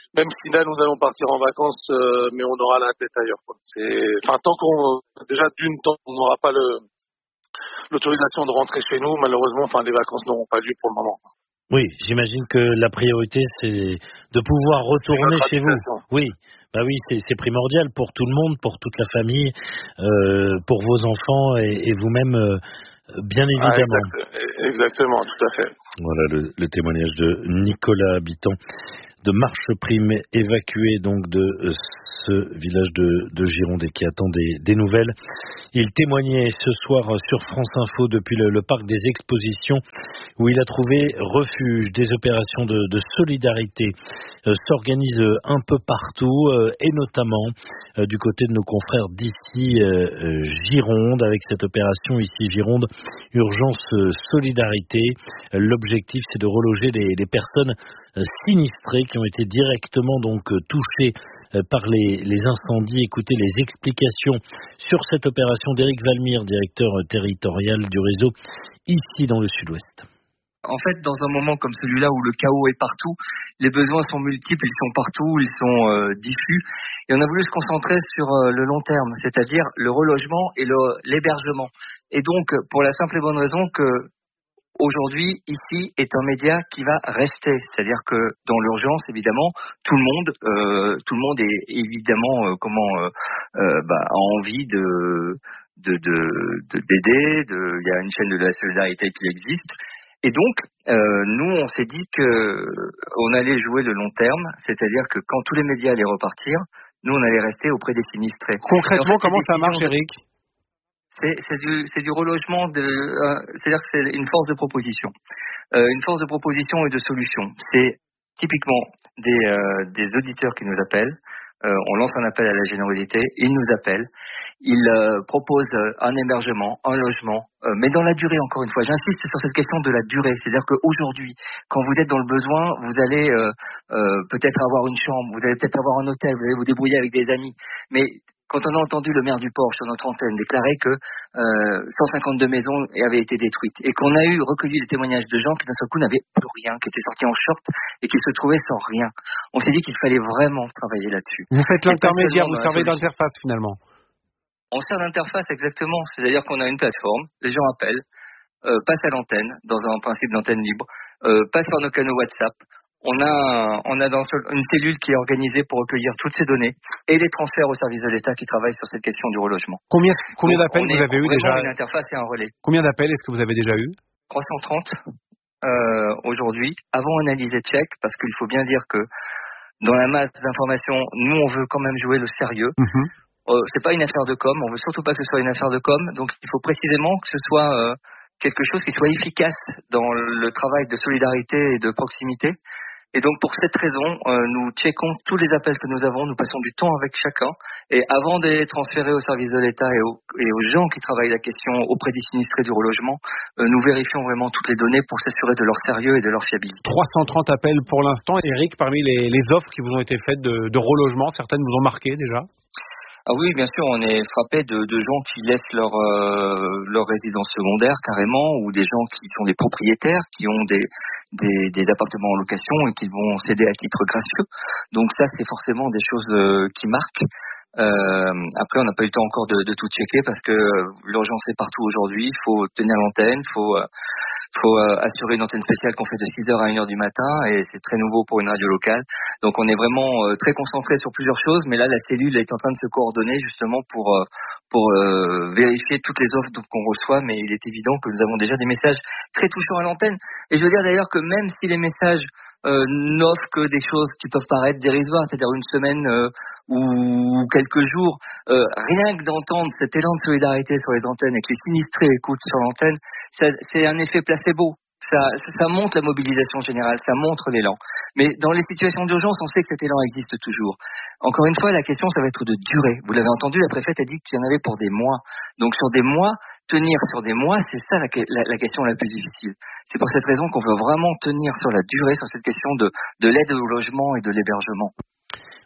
même si là nous allons partir en vacances, euh, mais on aura la tête ailleurs, quoi. C'est, enfin, tant qu'on, déjà d'une, tant qu'on n'aura pas le, l'autorisation de rentrer chez nous, malheureusement, enfin, les vacances n'auront pas lieu pour le moment. Oui, j'imagine que la priorité, c'est de pouvoir retourner chez vous. Oui, bah oui, c'est, c'est primordial pour tout le monde, pour toute la famille, euh, pour vos enfants et, et vous-même, euh, bien évidemment. Ah, exact, exactement, tout à fait. Voilà le, le témoignage de Nicolas, habitant de Marcheprime, évacué donc de euh, ce village de, de Gironde et qui attend des, des nouvelles. Il témoignait ce soir sur France Info depuis le, le parc des expositions où il a trouvé refuge. Des opérations de, de solidarité euh, s'organisent un peu partout euh, et notamment euh, du côté de nos confrères d'ici euh, euh, Gironde avec cette opération ici Gironde Urgence euh, Solidarité. Euh, l'objectif c'est de reloger les, les personnes euh, sinistrées qui ont été directement donc euh, touchées par les, les incendies. Écoutez les explications sur cette opération d'Éric Valmire, directeur territorial du réseau ici dans le sud-ouest. En fait, dans un moment comme celui-là où le chaos est partout, les besoins sont multiples, ils sont partout, ils sont euh, diffus, et on a voulu se concentrer sur euh, le long terme, c'est-à-dire le relogement et le, l'hébergement. Et donc, pour la simple et bonne raison que aujourd'hui, ici, est un média qui va rester. C'est-à-dire que dans l'urgence, évidemment, tout le monde, euh, tout le monde est évidemment euh, comment euh, euh, bah, a envie de, de, de, de d'aider. De, il y a une chaîne de la solidarité qui existe. Et donc, euh, nous, on s'est dit que on allait jouer le long terme, c'est-à-dire que quand tous les médias allaient repartir, nous, on allait rester auprès des sinistrés. Concrètement, en fait, comment ça marche, Eric ? C'est, c'est, du, c'est du relogement, de, euh, c'est-à-dire que c'est une force de proposition. Euh, une force de proposition et de solution. C'est typiquement des, euh, des auditeurs qui nous appellent. Euh, on lance un appel à la générosité, ils nous appellent, ils euh, proposent un hébergement, un logement, euh, mais dans la durée, encore une fois. J'insiste sur cette question de la durée. C'est-à-dire qu'aujourd'hui, quand vous êtes dans le besoin, vous allez euh, euh, peut-être avoir une chambre, vous allez peut-être avoir un hôtel, vous allez vous débrouiller avec des amis, mais quand on a entendu le maire du Port sur notre antenne déclarer que euh, cent cinquante-deux maisons avaient été détruites et qu'on a eu recueilli les témoignages de gens qui d'un seul coup n'avaient plus rien, qui étaient sortis en short et qui se trouvaient sans rien, on s'est dit qu'il fallait vraiment travailler là-dessus. Vous faites l'intermédiaire, vous servez d'interface finalement. On sert d'interface exactement, c'est-à-dire qu'on a une plateforme, les gens appellent, euh, passent à l'antenne dans un principe d'antenne libre, euh, passent par nos canaux WhatsApp. On a, on a dans une cellule qui est organisée pour recueillir toutes ces données et les transferts au service de l'État qui travaillent sur cette question du relogement. Combien, combien Donc, d'appels vous avez eu déjà ? Une interface et un relais. Combien d'appels est-ce que vous avez déjà eu ? trois cent trente euh, aujourd'hui, avant analyse et check, parce qu'il faut bien dire que dans la masse d'informations, nous on veut quand même jouer le sérieux. Mmh. Euh, c'est pas une affaire de com, on veut surtout pas que ce soit une affaire de com, donc il faut précisément que ce soit euh, quelque chose qui soit efficace dans le travail de solidarité et de proximité. Et donc pour cette raison, euh, nous checkons tous les appels que nous avons, nous passons du temps avec chacun, et avant de les transférer au service de l'État et, au, et aux gens qui travaillent la question auprès des sinistrés du relogement, euh, nous vérifions vraiment toutes les données pour s'assurer de leur sérieux et de leur fiabilité. trois cent trente appels pour l'instant. Eric, parmi les, les offres qui vous ont été faites de, de relogement, certaines vous ont marqué déjà ? Ah oui, bien sûr, on est frappé de, de gens qui laissent leur euh, leur résidence secondaire carrément, ou des gens qui sont des propriétaires, qui ont des des, des appartements en location et qui vont céder à titre gracieux. Donc ça, c'est forcément des choses euh, qui marquent. Euh, après, on n'a pas eu le temps encore de, de tout checker parce que l'urgence est partout aujourd'hui. Il faut tenir l'antenne, il faut, euh, faut euh, assurer une antenne spéciale qu'on fait de six heures à une heure du matin et c'est très nouveau pour une radio locale. Donc on est vraiment euh, très concentré sur plusieurs choses, mais là la cellule est en train de se coordonner justement pour euh, pour euh, vérifier toutes les offres qu'on reçoit. Mais il est évident que nous avons déjà des messages très touchants à l'antenne. Et je veux dire d'ailleurs que même si les messages Euh, n'offre que des choses qui peuvent paraître dérisoires, c'est-à-dire une semaine euh, ou quelques jours, euh, rien que d'entendre cet élan de solidarité sur les antennes et que les sinistrés écoutent sur l'antenne, ça, c'est un effet placebo. Ça, ça montre la mobilisation générale, ça montre l'élan. Mais dans les situations d'urgence, on sait que cet élan existe toujours. Encore une fois, la question, ça va être de durée. Vous l'avez entendu, la préfète a dit qu'il y en avait pour des mois. Donc sur des mois, tenir sur des mois, c'est ça la, la, la question la plus difficile. C'est pour cette raison qu'on veut vraiment tenir sur la durée, sur cette question de, de l'aide au logement et de l'hébergement.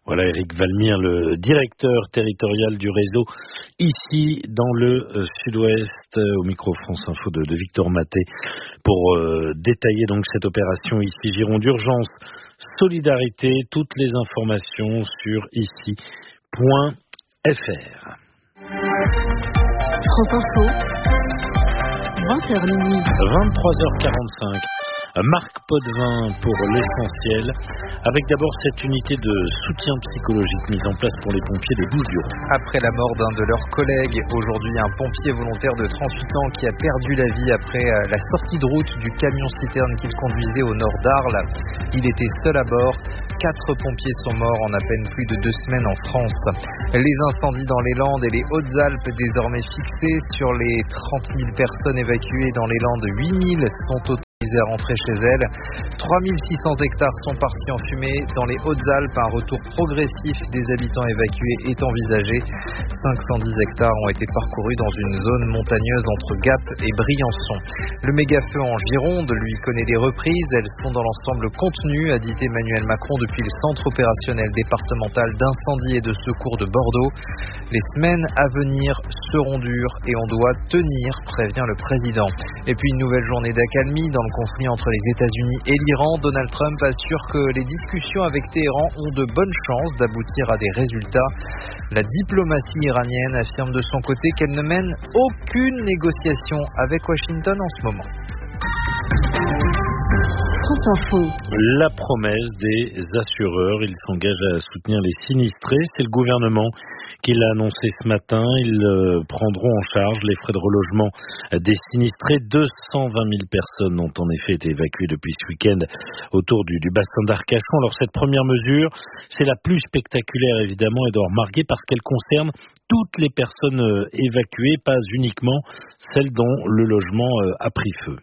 Voilà Eric Valmire, le directeur territorial du réseau, ici dans le euh, sud-ouest, euh, au micro France Info de, de Victor Maté, pour euh, détailler donc cette opération ici Gironde d'urgence, solidarité, toutes les informations sur ici point f r. France Info, vingt heures minuit. vingt-trois heures quarante-cinq. Marc Potvin pour l'essentiel, avec d'abord cette unité de soutien psychologique mise en place pour les pompiers des Bouches-du-Rhône. Après la mort d'un de leurs collègues, aujourd'hui un pompier volontaire de trente-huit ans qui a perdu la vie après la sortie de route du camion-citerne qu'il conduisait au nord d'Arles. Il était seul à bord. Quatre pompiers sont morts en à peine plus de deux semaines en France. Les incendies dans les Landes et les Hautes-Alpes désormais fixés. Sur les trente mille personnes évacuées dans les Landes, huit mille sont autorisées à rentrer chez elles. trois mille six cents hectares sont partis en fumée. Dans les Hautes-Alpes, un retour progressif des habitants évacués est envisagé. cinq cent dix hectares ont été parcourus dans une zone montagneuse entre Gap et Briançon. Le méga-feu en Gironde, lui, connaît des reprises. Elles sont dans l'ensemble contenues, a dit Emmanuel Macron depuis le centre opérationnel départemental d'incendie et de secours de Bordeaux. Les semaines à venir seront dures et on doit tenir, prévient le président. Et puis une nouvelle journée d'accalmie dans le conflit entre les États-Unis et l'Iran. Donald Trump assure que les discussions avec Téhéran ont de bonnes chances d'aboutir à des résultats. La diplomatie iranienne affirme de son côté qu'elle ne mène aucune négociation avec Washington en ce moment. France Info. La promesse des assureurs, ils s'engagent à soutenir les sinistrés. C'est le gouvernement qui l'a annoncé ce matin. Ils euh, prendront en charge les frais de relogement des sinistrés. deux cent vingt mille personnes ont en effet été évacuées depuis ce week-end autour du, du bassin d'Arcachon. Alors cette première mesure, c'est la plus spectaculaire évidemment, Edouard Marguet, parce qu'elle concerne toutes les personnes euh, évacuées, pas uniquement celles dont le logement euh, a pris feu.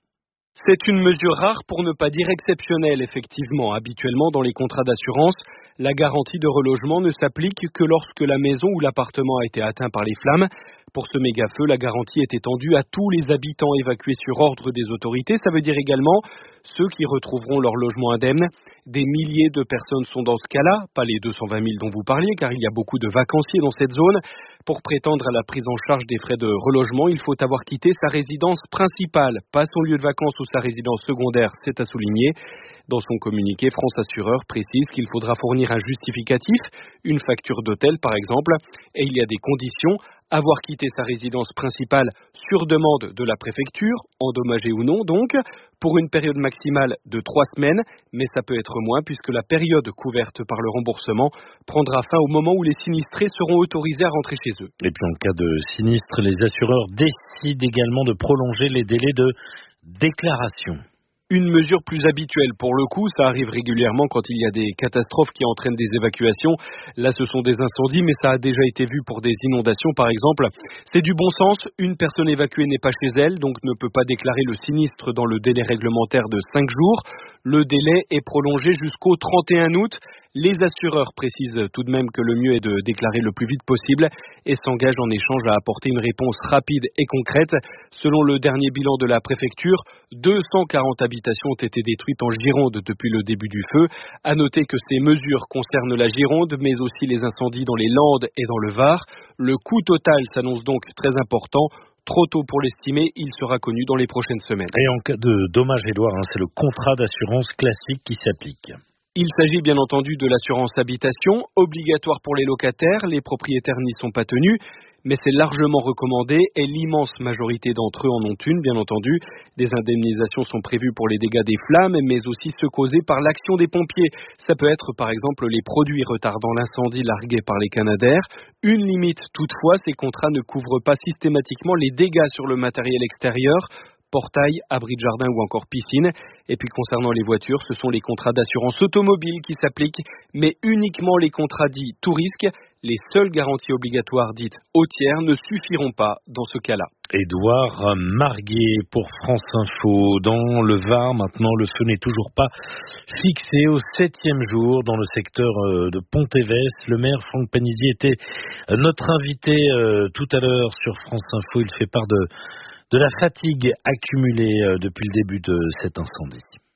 C'est une mesure rare pour ne pas dire exceptionnelle, effectivement. Habituellement, dans les contrats d'assurance, la garantie de relogement ne s'applique que lorsque la maison ou l'appartement a été atteint par les flammes. Pour ce méga-feu, la garantie est étendue à tous les habitants évacués sur ordre des autorités. Ça veut dire également ceux qui retrouveront leur logement indemne. Des milliers de personnes sont dans ce cas-là, pas les deux cent vingt mille dont vous parliez, car il y a beaucoup de vacanciers dans cette zone. Pour prétendre à la prise en charge des frais de relogement, il faut avoir quitté sa résidence principale, pas son lieu de vacances ou sa résidence secondaire, c'est à souligner. Dans son communiqué, France Assureur précise qu'il faudra fournir un justificatif, une facture d'hôtel par exemple, et il y a des conditions. Avoir quitté sa résidence principale sur demande de la préfecture, endommagée ou non donc, pour une période maximale de trois semaines, mais ça peut être moins puisque la période couverte par le remboursement prendra fin au moment où les sinistrés seront autorisés à rentrer chez eux. Et puis en cas de sinistre, les assureurs décident également de prolonger les délais de déclaration. Une mesure plus habituelle pour le coup, ça arrive régulièrement quand il y a des catastrophes qui entraînent des évacuations. Là, ce sont des incendies, mais ça a déjà été vu pour des inondations, par exemple. C'est du bon sens. Une personne évacuée n'est pas chez elle, donc ne peut pas déclarer le sinistre dans le délai réglementaire de cinq jours. Le délai est prolongé jusqu'au trente et un août. Les assureurs précisent tout de même que le mieux est de déclarer le plus vite possible et s'engagent en échange à apporter une réponse rapide et concrète. Selon le dernier bilan de la préfecture, deux cent quarante habitations ont été détruites en Gironde depuis le début du feu. À noter que ces mesures concernent la Gironde, mais aussi les incendies dans les Landes et dans le Var. Le coût total s'annonce donc très important. Trop tôt pour l'estimer, il sera connu dans les prochaines semaines. Et en cas de dommage, Édouard, hein, c'est le contrat d'assurance classique qui s'applique. Il s'agit bien entendu de l'assurance habitation, obligatoire pour les locataires, les propriétaires n'y sont pas tenus, mais c'est largement recommandé et l'immense majorité d'entre eux en ont une, bien entendu. Des indemnisations sont prévues pour les dégâts des flammes, mais aussi ceux causés par l'action des pompiers. Ça peut être par exemple les produits retardant l'incendie largués par les canadaires. Une limite toutefois, ces contrats ne couvrent pas systématiquement les dégâts sur le matériel extérieur, portail, abri de jardin ou encore piscine. Et puis concernant les voitures, ce sont les contrats d'assurance automobile qui s'appliquent, mais uniquement les contrats dits tout risque. Les seules garanties obligatoires dites au tiers ne suffiront pas dans ce cas-là. Édouard Marguet pour France Info. Dans le Var, maintenant, le feu n'est toujours pas fixé au septième jour dans le secteur de Pontévès. Le maire Franck Panizzi était notre invité tout à l'heure sur France Info. Il fait part de, de la fatigue accumulée depuis le début de cet incendie.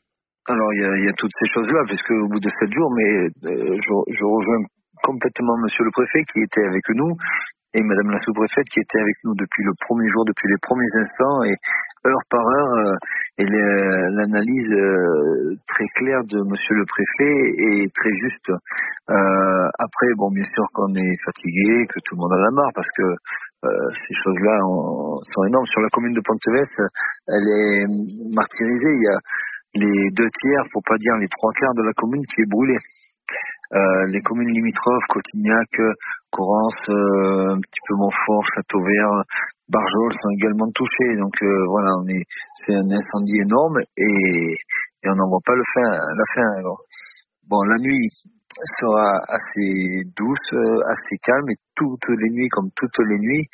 Alors il y a, il y a toutes ces choses-là, puisque au bout de sept jours, mais euh, je, je rejoins complètement Monsieur le Préfet qui était avec nous et Madame la Sous-Préfète qui était avec nous depuis le premier jour, depuis les premiers instants et heure par heure. Euh, et le, l'analyse euh, très claire de Monsieur le Préfet est très juste. Euh, après, bon, bien sûr qu'on est fatigué, que tout le monde en a marre parce que euh, ces choses-là ont, sont énormes. Sur la commune de Ponteves, elle est martyrisée. Il y a les deux tiers, pour pas dire les trois quarts de la commune qui est brûlée. Euh, les communes limitrophes, Cotignac, Corrence, euh, un petit peu Montfort, Châteauvert, Barjol sont également touchés. Donc euh, voilà, on est, c'est un incendie énorme et, et on n'en voit pas le fin, la fin. Alors, bon, la nuit sera assez douce, assez calme et toutes les nuits, comme toutes les nuits,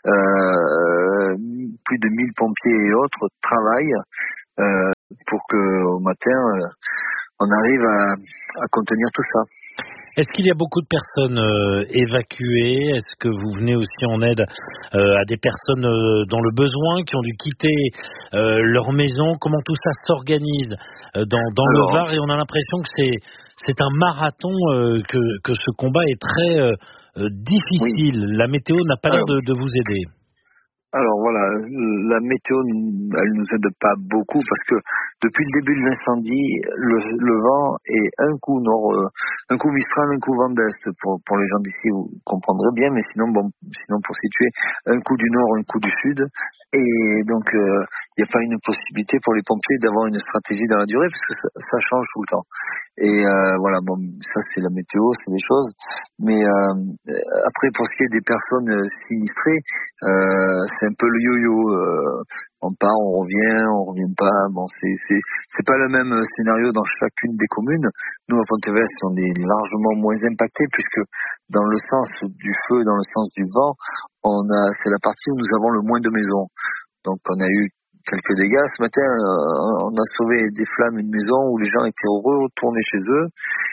euh, plus de mille pompiers et autres travaillent euh, pour que au matin euh, on arrive à, à contenir tout ça. Est-ce qu'il y a beaucoup de personnes euh, évacuées? Est-ce que vous venez aussi en aide euh, à des personnes euh, dans le besoin qui ont dû quitter euh, leur maison? Comment tout ça s'organise euh, dans, dans Alors, le Var? Et on a l'impression que c'est, c'est un marathon, euh, que, que ce combat est très euh, difficile. Oui. La météo n'a pas l'air de, de vous aider. Alors voilà, la météo, elle nous aide pas beaucoup parce que depuis le début de l'incendie, le, le vent est un coup nord, un coup Mistral, un coup vent d'est. Pour, pour les gens d'ici, vous comprendrez bien, mais sinon, bon, sinon pour situer, un coup du nord, un coup du sud. Et donc, il euh, n'y a pas une possibilité pour les pompiers d'avoir une stratégie dans la durée parce que ça, ça change tout le temps. Et euh, voilà, bon, ça c'est la météo, c'est des choses. Mais euh, après, pour ce qui est des personnes sinistrées, euh, c'est un peu le yo-yo. Euh, on part, on revient, on revient pas. Bon, c'est c'est c'est pas le même scénario dans chacune des communes. Nous à Ponteves, on est largement moins impactés puisque dans le sens du feu, dans le sens du vent, on a c'est la partie où nous avons le moins de maisons. Donc on a eu quelques dégâts ce matin. Euh, on a sauvé des flammes une maison où les gens étaient heureux, retournés chez eux.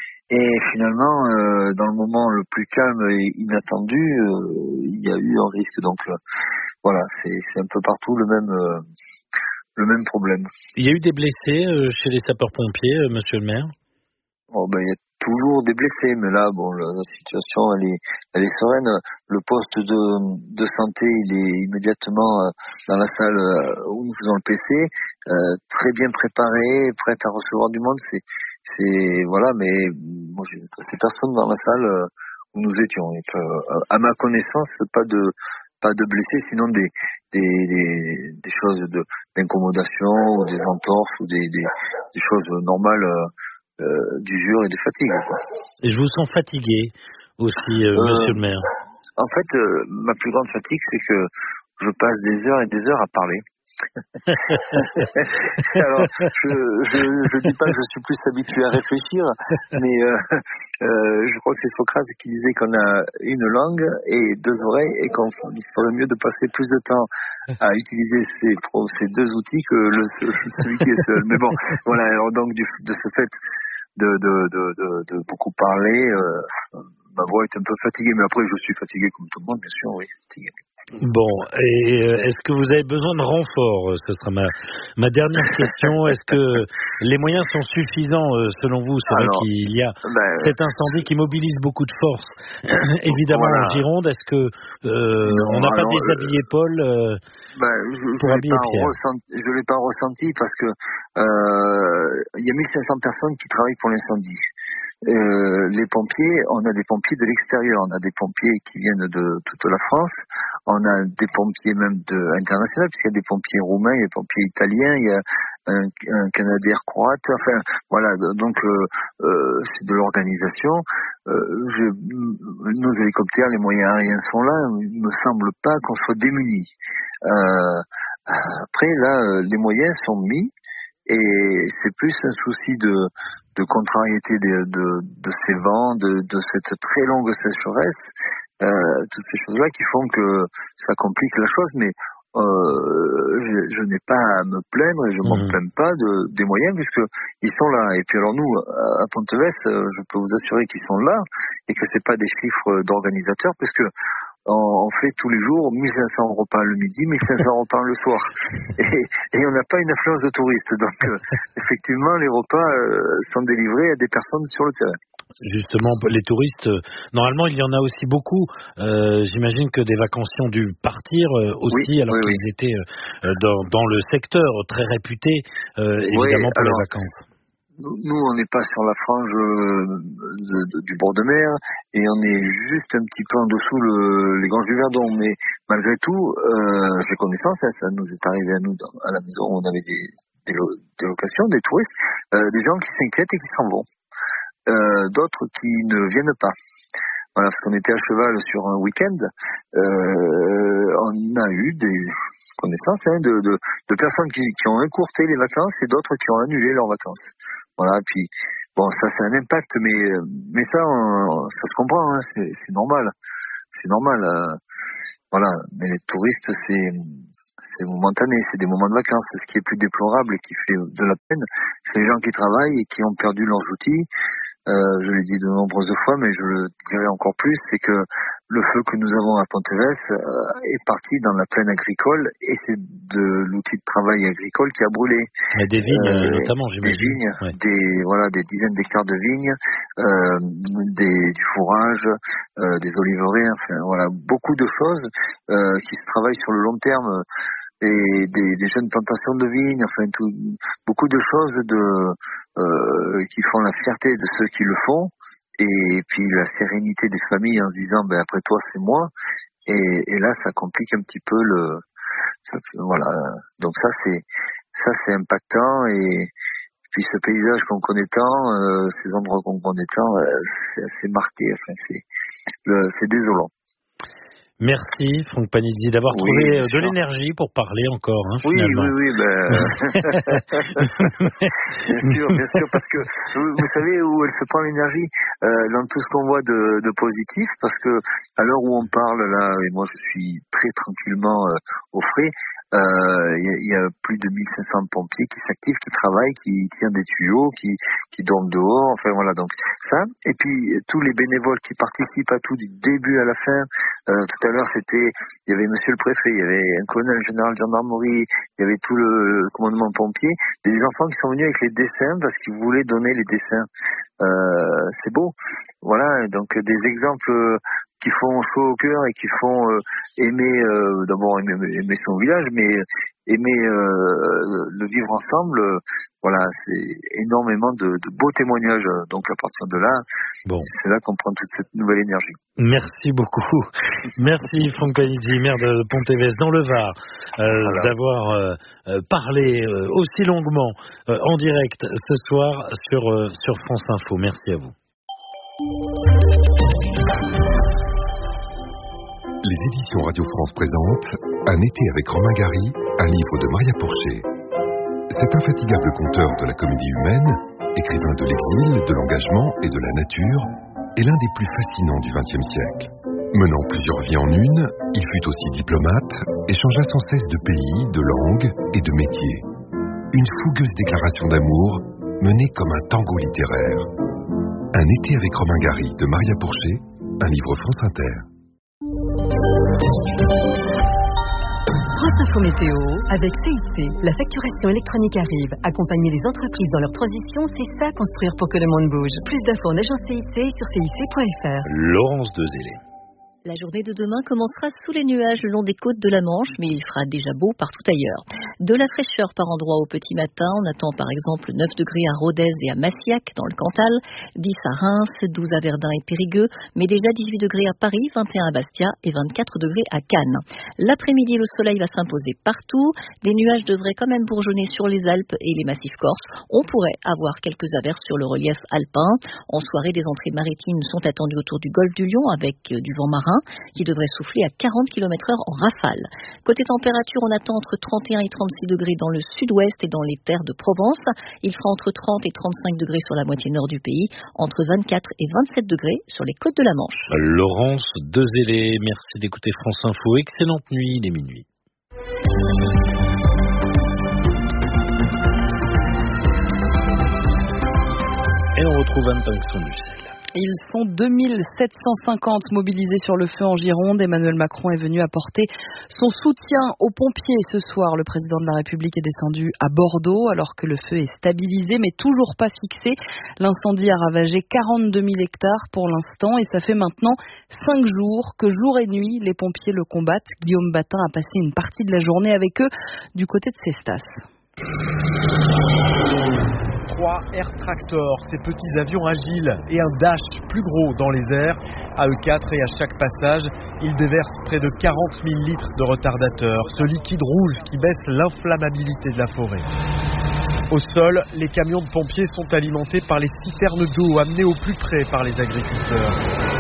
Et finalement, euh, dans le moment le plus calme et inattendu, euh, il y a eu un risque. Donc euh, voilà, c'est, c'est un peu partout le même euh, le même problème. Il y a eu des blessés euh, chez les sapeurs-pompiers, euh, Monsieur le maire? Oh ben il y a toujours des blessés, mais là bon la, la situation elle est elle est sereine. Le poste de de santé il est immédiatement euh, dans la salle euh, où nous faisons le P C, euh, très bien préparé, prêt à recevoir du monde. C'est c'est voilà, mais moi j'ai ces personnes dans la salle euh, où nous étions. Et que, euh, à ma connaissance, pas de pas de blessés, sinon des des des, des choses de d'incommodation ou des entorses ou des des, des choses normales. Euh, Euh, d'usure et de fatigue, quoi. Et je vous sens fatigué aussi, euh, euh, Monsieur le maire. En fait, euh, ma plus grande fatigue, c'est que je passe des heures et des heures à parler. Alors, je, je, je dis pas que je suis plus habitué à réfléchir, mais euh, euh, je crois que c'est Socrate qui disait qu'on a une langue et deux oreilles et qu'il faudrait mieux de passer plus de temps à utiliser ces, ces deux outils que le, celui qui est seul. Mais bon, voilà. Alors donc du, de ce fait de, de, de, de, de beaucoup parler, euh, ma voix est un peu fatiguée, mais après je suis fatigué comme tout le monde, bien sûr, oui, fatigué. Bon, et est-ce que vous avez besoin de renfort? Ce sera ma, ma dernière question. Est-ce que les moyens sont suffisants selon vous? C'est Alors, vrai qu'il y a ben, cet incendie qui mobilise beaucoup de force, évidemment voilà. En Gironde. Est-ce que euh, non, on n'a pas déshabillé euh, Paul euh, ben, Je ne l'ai, l'ai pas ressenti parce que il euh, y a mille cinq cents personnes qui travaillent pour l'incendie. Euh, les pompiers, on a des pompiers de l'extérieur, on a des pompiers qui viennent de toute la France, on a des pompiers même de internationaux, puisqu'il y a des pompiers roumains, il y a des pompiers italiens, il y a un, un Canadien croate, enfin voilà, donc euh, euh, c'est de l'organisation. Euh, je, nos hélicoptères, les moyens aériens sont là, il me semble pas qu'on soit démunis. Euh, après là, les moyens sont mis. Et c'est plus un souci de, de contrariété de, de, de ces vents, de, de cette très longue sécheresse, euh, toutes ces choses-là qui font que ça complique la chose. Mais euh, je, je n'ai pas à me plaindre et je m'en mmh. plains pas de, des moyens puisque ils sont là. Et puis alors nous, à Ponteves, je peux vous assurer qu'ils sont là et que c'est pas des chiffres d'organisateurs puisque on, on fait tous les jours mille cinq cents repas le midi, mille cinq cents repas le soir. Et, et on n'a pas une affluence de touristes. Donc, euh, effectivement, les repas euh, sont délivrés à des personnes sur le terrain. Justement, les touristes, euh, normalement, il y en a aussi beaucoup. Euh, j'imagine que des vacanciers ont dû partir euh, aussi, oui, alors oui, qu'ils oui. étaient euh, dans, dans le secteur très réputé, euh, évidemment, oui, pour alors, les vacances. Nous, on n'est pas sur la frange de, de, du bord de mer et on est juste un petit peu en dessous le, les Ganges du Verdon. Mais malgré tout, euh, j'ai connaissance, hein, ça nous est arrivé à nous dans, à la maison où on avait des, des, des locations, des touristes, euh, des gens qui s'inquiètent et qui s'en vont. Euh, d'autres qui ne viennent pas. Voilà, parce qu'on était à cheval sur un week-end, euh, on a eu des connaissances hein, de, de, de personnes qui, qui ont écourté les vacances et d'autres qui ont annulé leurs vacances. Voilà, puis bon, ça c'est un impact, mais mais ça, on, ça se comprend, hein, c'est, c'est normal, c'est normal. Euh, voilà, mais les touristes, c'est c'est momentané, c'est des moments de vacances. Ce qui est plus déplorable et qui fait de la peine, c'est les gens qui travaillent et qui ont perdu leurs outils. Euh, je l'ai dit de nombreuses fois, mais je le dirai encore plus, c'est que le feu que nous avons à Ponteves euh, est parti dans la plaine agricole et c'est de l'outil de travail agricole qui a brûlé. Mais des vignes, euh, notamment, j'imagine. Des vignes, ouais. des voilà, des dizaines d'hectares de vignes, euh, des, du fourrage, euh, des oliveraies, enfin voilà, beaucoup de choses euh, qui se travaillent sur le long terme. Et des, des jeunes plantations de vignes, enfin tout, beaucoup de choses de, euh, qui font la fierté de ceux qui le font, et puis la sérénité des familles en se disant ben après toi c'est moi, et, et là ça complique un petit peu le, ça, voilà, donc ça c'est ça c'est impactant, et puis ce paysage qu'on connaît tant, euh, ces endroits qu'on connaît tant, euh, c'est assez marqué, enfin c'est le, c'est désolant. Merci Franck Panizzi d'avoir oui, trouvé de sûr. l'énergie pour parler encore. Hein, oui, finalement. oui, oui, ben... bien sûr, bien sûr, parce que vous, vous savez où elle se prend l'énergie, euh, dans tout ce qu'on voit de, de positif, parce que à l'heure où on parle là, et moi je suis très tranquillement euh, au frais, il euh, y, y a plus de mille cinq cents pompiers qui s'activent, qui travaillent, qui tirent des tuyaux, qui, qui dorment dehors, enfin voilà, donc ça, et puis tous les bénévoles qui participent à tout du début à la fin. Euh, tout à l'heure, c'était, il y avait monsieur le préfet, il y avait un colonel général de gendarmerie, il y avait tout le, le commandement pompier, des enfants qui sont venus avec les dessins parce qu'ils voulaient donner les dessins. Euh, c'est beau. Voilà, donc des exemples qui font chaud au cœur et qui font euh, aimer, euh, d'abord aimer, aimer son village, mais aimer euh, le vivre ensemble. Euh, voilà, c'est énormément de, de beaux témoignages. Donc à partir de là, bon. C'est là qu'on prend toute cette nouvelle énergie. Merci beaucoup. Merci Franck Panizzi, maire de Ponteves dans le Var, euh, voilà. d'avoir euh, parlé euh, aussi longuement euh, en direct ce soir sur, euh, sur France Info. Merci à vous. Les éditions Radio France présentent Un été avec Romain Gary, un livre de Maria Pourchet. Cet infatigable conteur de la comédie humaine, écrivain de l'exil, de l'engagement et de la nature, est l'un des plus fascinants du vingtième siècle. Menant plusieurs vies en une, il fut aussi diplomate et changea sans cesse de pays, de langue et de métier. Une fougueuse déclaration d'amour menée comme un tango littéraire. Un été avec Romain Gary de Maria Pourchet, un livre France Inter. France Info Météo, avec C I C, la facturation électronique arrive. Accompagner les entreprises dans leur transition, c'est ça construire pour que le monde bouge. Plus d'infos en agence C I C sur C I C point F R. Laurence Dezélé. La journée de demain commencera sous les nuages le long des côtes de la Manche, mais il fera déjà beau partout ailleurs. De la fraîcheur par endroits au petit matin, on attend par exemple neuf degrés à Rodez et à Massiac dans le Cantal, dix à Reims, douze à Verdun et Périgueux, mais déjà dix-huit degrés à Paris, vingt et un à Bastia et vingt-quatre degrés à Cannes. L'après-midi, le soleil va s'imposer partout, des nuages devraient quand même bourgeonner sur les Alpes et les massifs corses. On pourrait avoir quelques averses sur le relief alpin. En soirée, des entrées maritimes sont attendues autour du golfe du Lion avec du vent marin qui devrait souffler à quarante kilomètres heure en rafale. Côté température, on attend entre trente et un et trente-six degrés dans le sud-ouest et dans les terres de Provence. Il fera entre trente et trente-cinq degrés sur la moitié nord du pays, entre vingt-quatre et vingt-sept degrés sur les côtes de la Manche. Laurence Dezélé, merci d'écouter France Info. Excellente nuit, il est minuit. Et on retrouve Anne Pinxon du ciel. Ils sont deux mille sept cent cinquante mobilisés sur le feu en Gironde. Emmanuel Macron est venu apporter son soutien aux pompiers ce soir. Le président de la République est descendu à Bordeaux alors que le feu est stabilisé mais toujours pas fixé. L'incendie a ravagé quarante-deux mille hectares pour l'instant et ça fait maintenant cinq jours que jour et nuit les pompiers le combattent. Guillaume Batin a passé une partie de la journée avec eux du côté de Cestas. Trois Air Tractor, ces petits avions agiles et un Dash plus gros dans les airs. À E quatre et à chaque passage, ils déversent près de quarante mille litres de retardateur, ce liquide rouge qui baisse l'inflammabilité de la forêt. Au sol, les camions de pompiers sont alimentés par les citernes d'eau amenées au plus près par les agriculteurs.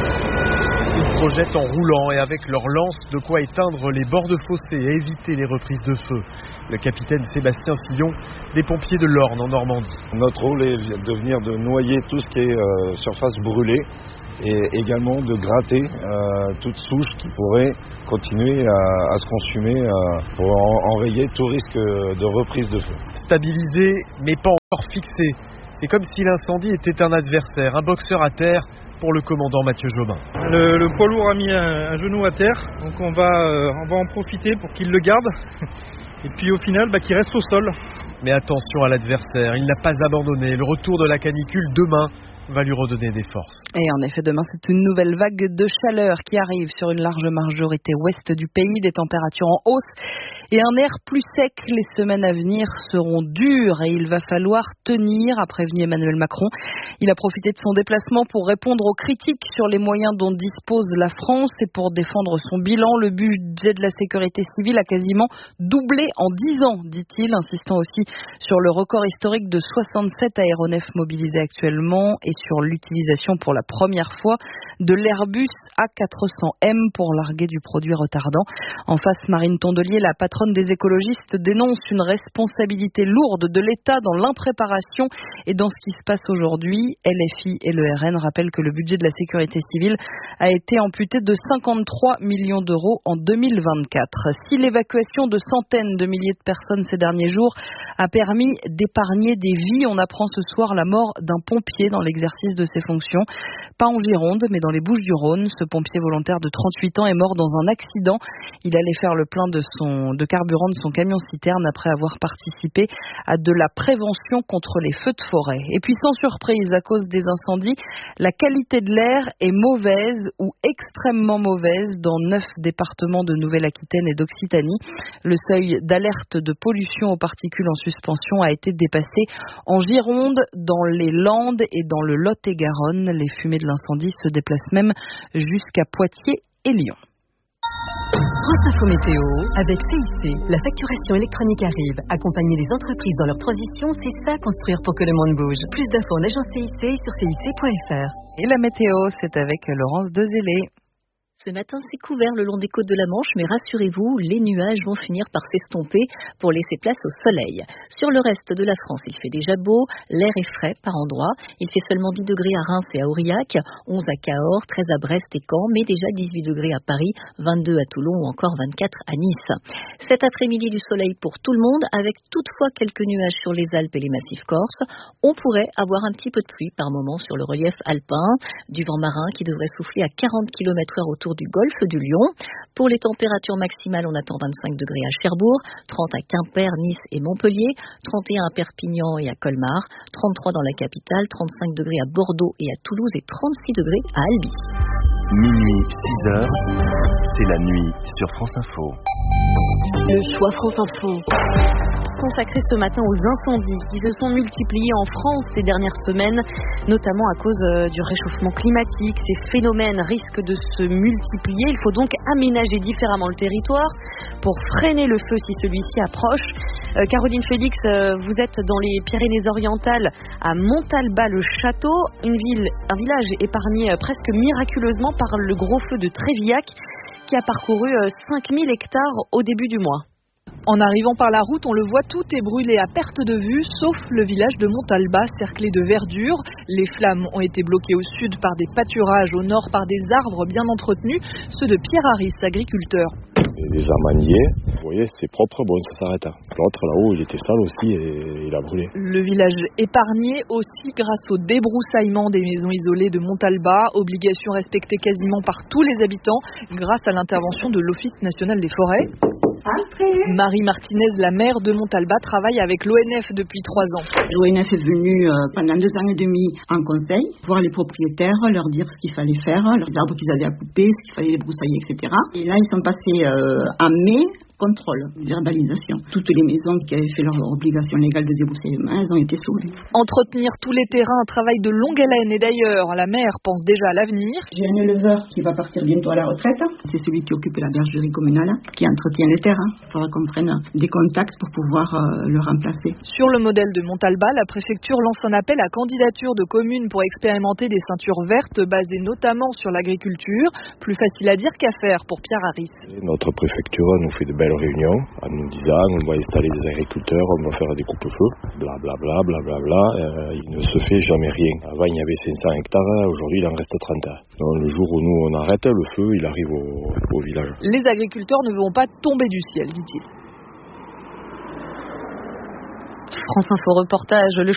Ils projettent en roulant et avec leurs lances de quoi éteindre les bords de fossé et éviter les reprises de feu. Le capitaine Sébastien Sillon, des pompiers de l'Orne en Normandie. Notre rôle est de venir de noyer tout ce qui est euh, surface brûlée et également de gratter euh, toute souche qui pourrait continuer à, à se consumer euh, pour en, enrayer tout risque de reprise de feu. Stabilisé mais pas encore fixé. C'est comme si l'incendie était un adversaire, un boxeur à terre pour le commandant Mathieu Jobin. Le, le poids lourd a mis un, un genou à terre, donc on va, euh, on va en profiter pour qu'il le garde. Et puis au final, bah, qu'il reste au sol. Mais attention à l'adversaire, il n'a pas abandonné. Le retour de la canicule demain va lui redonner des forces. Et en effet, demain, c'est une nouvelle vague de chaleur qui arrive sur une large majorité ouest du pays, des températures en hausse et un air plus sec. Les semaines à venir seront dures et il va falloir tenir, a prévenu Emmanuel Macron. Il a profité de son déplacement pour répondre aux critiques sur les moyens dont dispose la France et pour défendre son bilan. Le budget de la sécurité civile a quasiment doublé en dix ans, dit-il, insistant aussi sur le record historique de soixante-sept aéronefs mobilisés actuellement et sur l'utilisation pour la première fois de l'Airbus A quatre cents M pour larguer du produit retardant. En face, Marine Tondelier, la patronne des écologistes, dénonce une responsabilité lourde de l'État dans l'impréparation et dans ce qui se passe aujourd'hui. L F I et le R N rappellent que le budget de la sécurité civile a été amputé de cinquante-trois millions d'euros en deux mille vingt-quatre. Si l'évacuation de centaines de milliers de personnes ces derniers jours a permis d'épargner des vies, on apprend ce soir la mort d'un pompier dans l'exercice de ses fonctions. Pas en Gironde, mais dans les Bouches-du-Rhône. Ce pompier volontaire de trente-huit ans est mort dans un accident. Il allait faire le plein de, son, de carburant de son camion-citerne après avoir participé à de la prévention contre les feux de forêt. Et puis sans surprise, à cause des incendies, la qualité de l'air est mauvaise ou extrêmement mauvaise dans neuf départements de Nouvelle-Aquitaine et d'Occitanie. Le seuil d'alerte de pollution aux particules en suspension a été dépassé en Gironde, dans les Landes et dans le Lot-et-Garonne. Les fumées de l'incendie se déplacent même jusqu'à Poitiers et Lyon. France Info Météo, avec C I C, la facturation électronique arrive. Accompagner les entreprises dans leur transition, c'est ça construire pour que le monde bouge. Plus d'infos en agence C I C sur C I C point F R. Et la météo, c'est avec Laurence Dezélé. Ce matin, c'est couvert le long des côtes de la Manche, mais rassurez-vous, les nuages vont finir par s'estomper pour laisser place au soleil. Sur le reste de la France, il fait déjà beau, l'air est frais par endroits. Il fait seulement dix degrés à Reims et à Aurillac, onze à Cahors, treize à Brest et Caen, mais déjà dix-huit degrés à Paris, vingt-deux à Toulon ou encore vingt-quatre à Nice. Cet après-midi, du soleil pour tout le monde, avec toutefois quelques nuages sur les Alpes et les massifs corses. On pourrait avoir un petit peu de pluie par moment sur le relief alpin, du vent marin qui devrait souffler à quarante kilomètres heure autour du golfe du Lion. Pour les températures maximales, on attend vingt-cinq degrés à Cherbourg, trente à Quimper, Nice et Montpellier, trente et un à Perpignan et à Colmar, trente-trois dans la capitale, trente-cinq degrés à Bordeaux et à Toulouse et trente-six degrés à Albi. Minuit, six heures, c'est la nuit sur France Info. Le choix France Info, consacré ce matin aux incendies qui se sont multipliés en France ces dernières semaines, notamment à cause du réchauffement climatique. Ces phénomènes risquent de se multiplier. Il faut donc aménager différemment le territoire pour freiner le feu si celui-ci approche. Euh, Caroline Félix, euh, vous êtes dans les Pyrénées-Orientales à Montalbas-le-Château, une ville, un village épargné euh, presque miraculeusement par le gros feu de Trévillac qui a parcouru euh, cinq mille hectares au début du mois. En arrivant par la route, on le voit, tout est brûlé à perte de vue, sauf le village de Montalbas, cerclé de verdure. Les flammes ont été bloquées au sud par des pâturages, au nord par des arbres bien entretenus, ceux de Pierre Harris, agriculteur. des amaniers. Vous voyez, c'est propre, bon, ça s'arrête. L'autre, là-haut, il était sale aussi et il a brûlé. Le village épargné aussi grâce au débroussaillement des maisons isolées de Montalba, obligation respectée quasiment par tous les habitants grâce à l'intervention de l'Office national des forêts. Marie Martinez, la maire de Montalba, travaille avec l'O N F depuis trois ans. L'O N F est venu euh, pendant deux ans et demi en conseil, voir les propriétaires, leur dire ce qu'il fallait faire, leurs arbres qu'ils avaient à couper, ce qu'il fallait débroussailler, et cetera. Et là, ils sont passés euh, en mai. Contrôle, verbalisation. Toutes les maisons qui avaient fait leur obligation légale de débroussaillement, elles ont été sauvées. Entretenir tous les terrains, un travail de longue haleine. Et d'ailleurs, la maire pense déjà à l'avenir. J'ai un éleveur qui va partir bientôt à la retraite. C'est celui qui occupe la bergerie communale, qui entretient les terrains. Il faudra qu'on prenne des contacts pour pouvoir euh, le remplacer. Sur le modèle de Montalba, la préfecture lance un appel à candidature de communes pour expérimenter des ceintures vertes basées notamment sur l'agriculture. Plus facile à dire qu'à faire pour Pierre Harris. Notre préfecture nous fait de belles réunions en nous disant on va installer des agriculteurs, on va faire des coupes-feux, blablabla, blablabla. Euh, il ne se fait jamais rien. Avant il y avait cinq cents hectares, aujourd'hui il en reste trente. Donc, le jour où nous on arrête, le feu il arrive au, au village. Les agriculteurs ne vont pas tomber du ciel, dit-il. France Info reportage. Le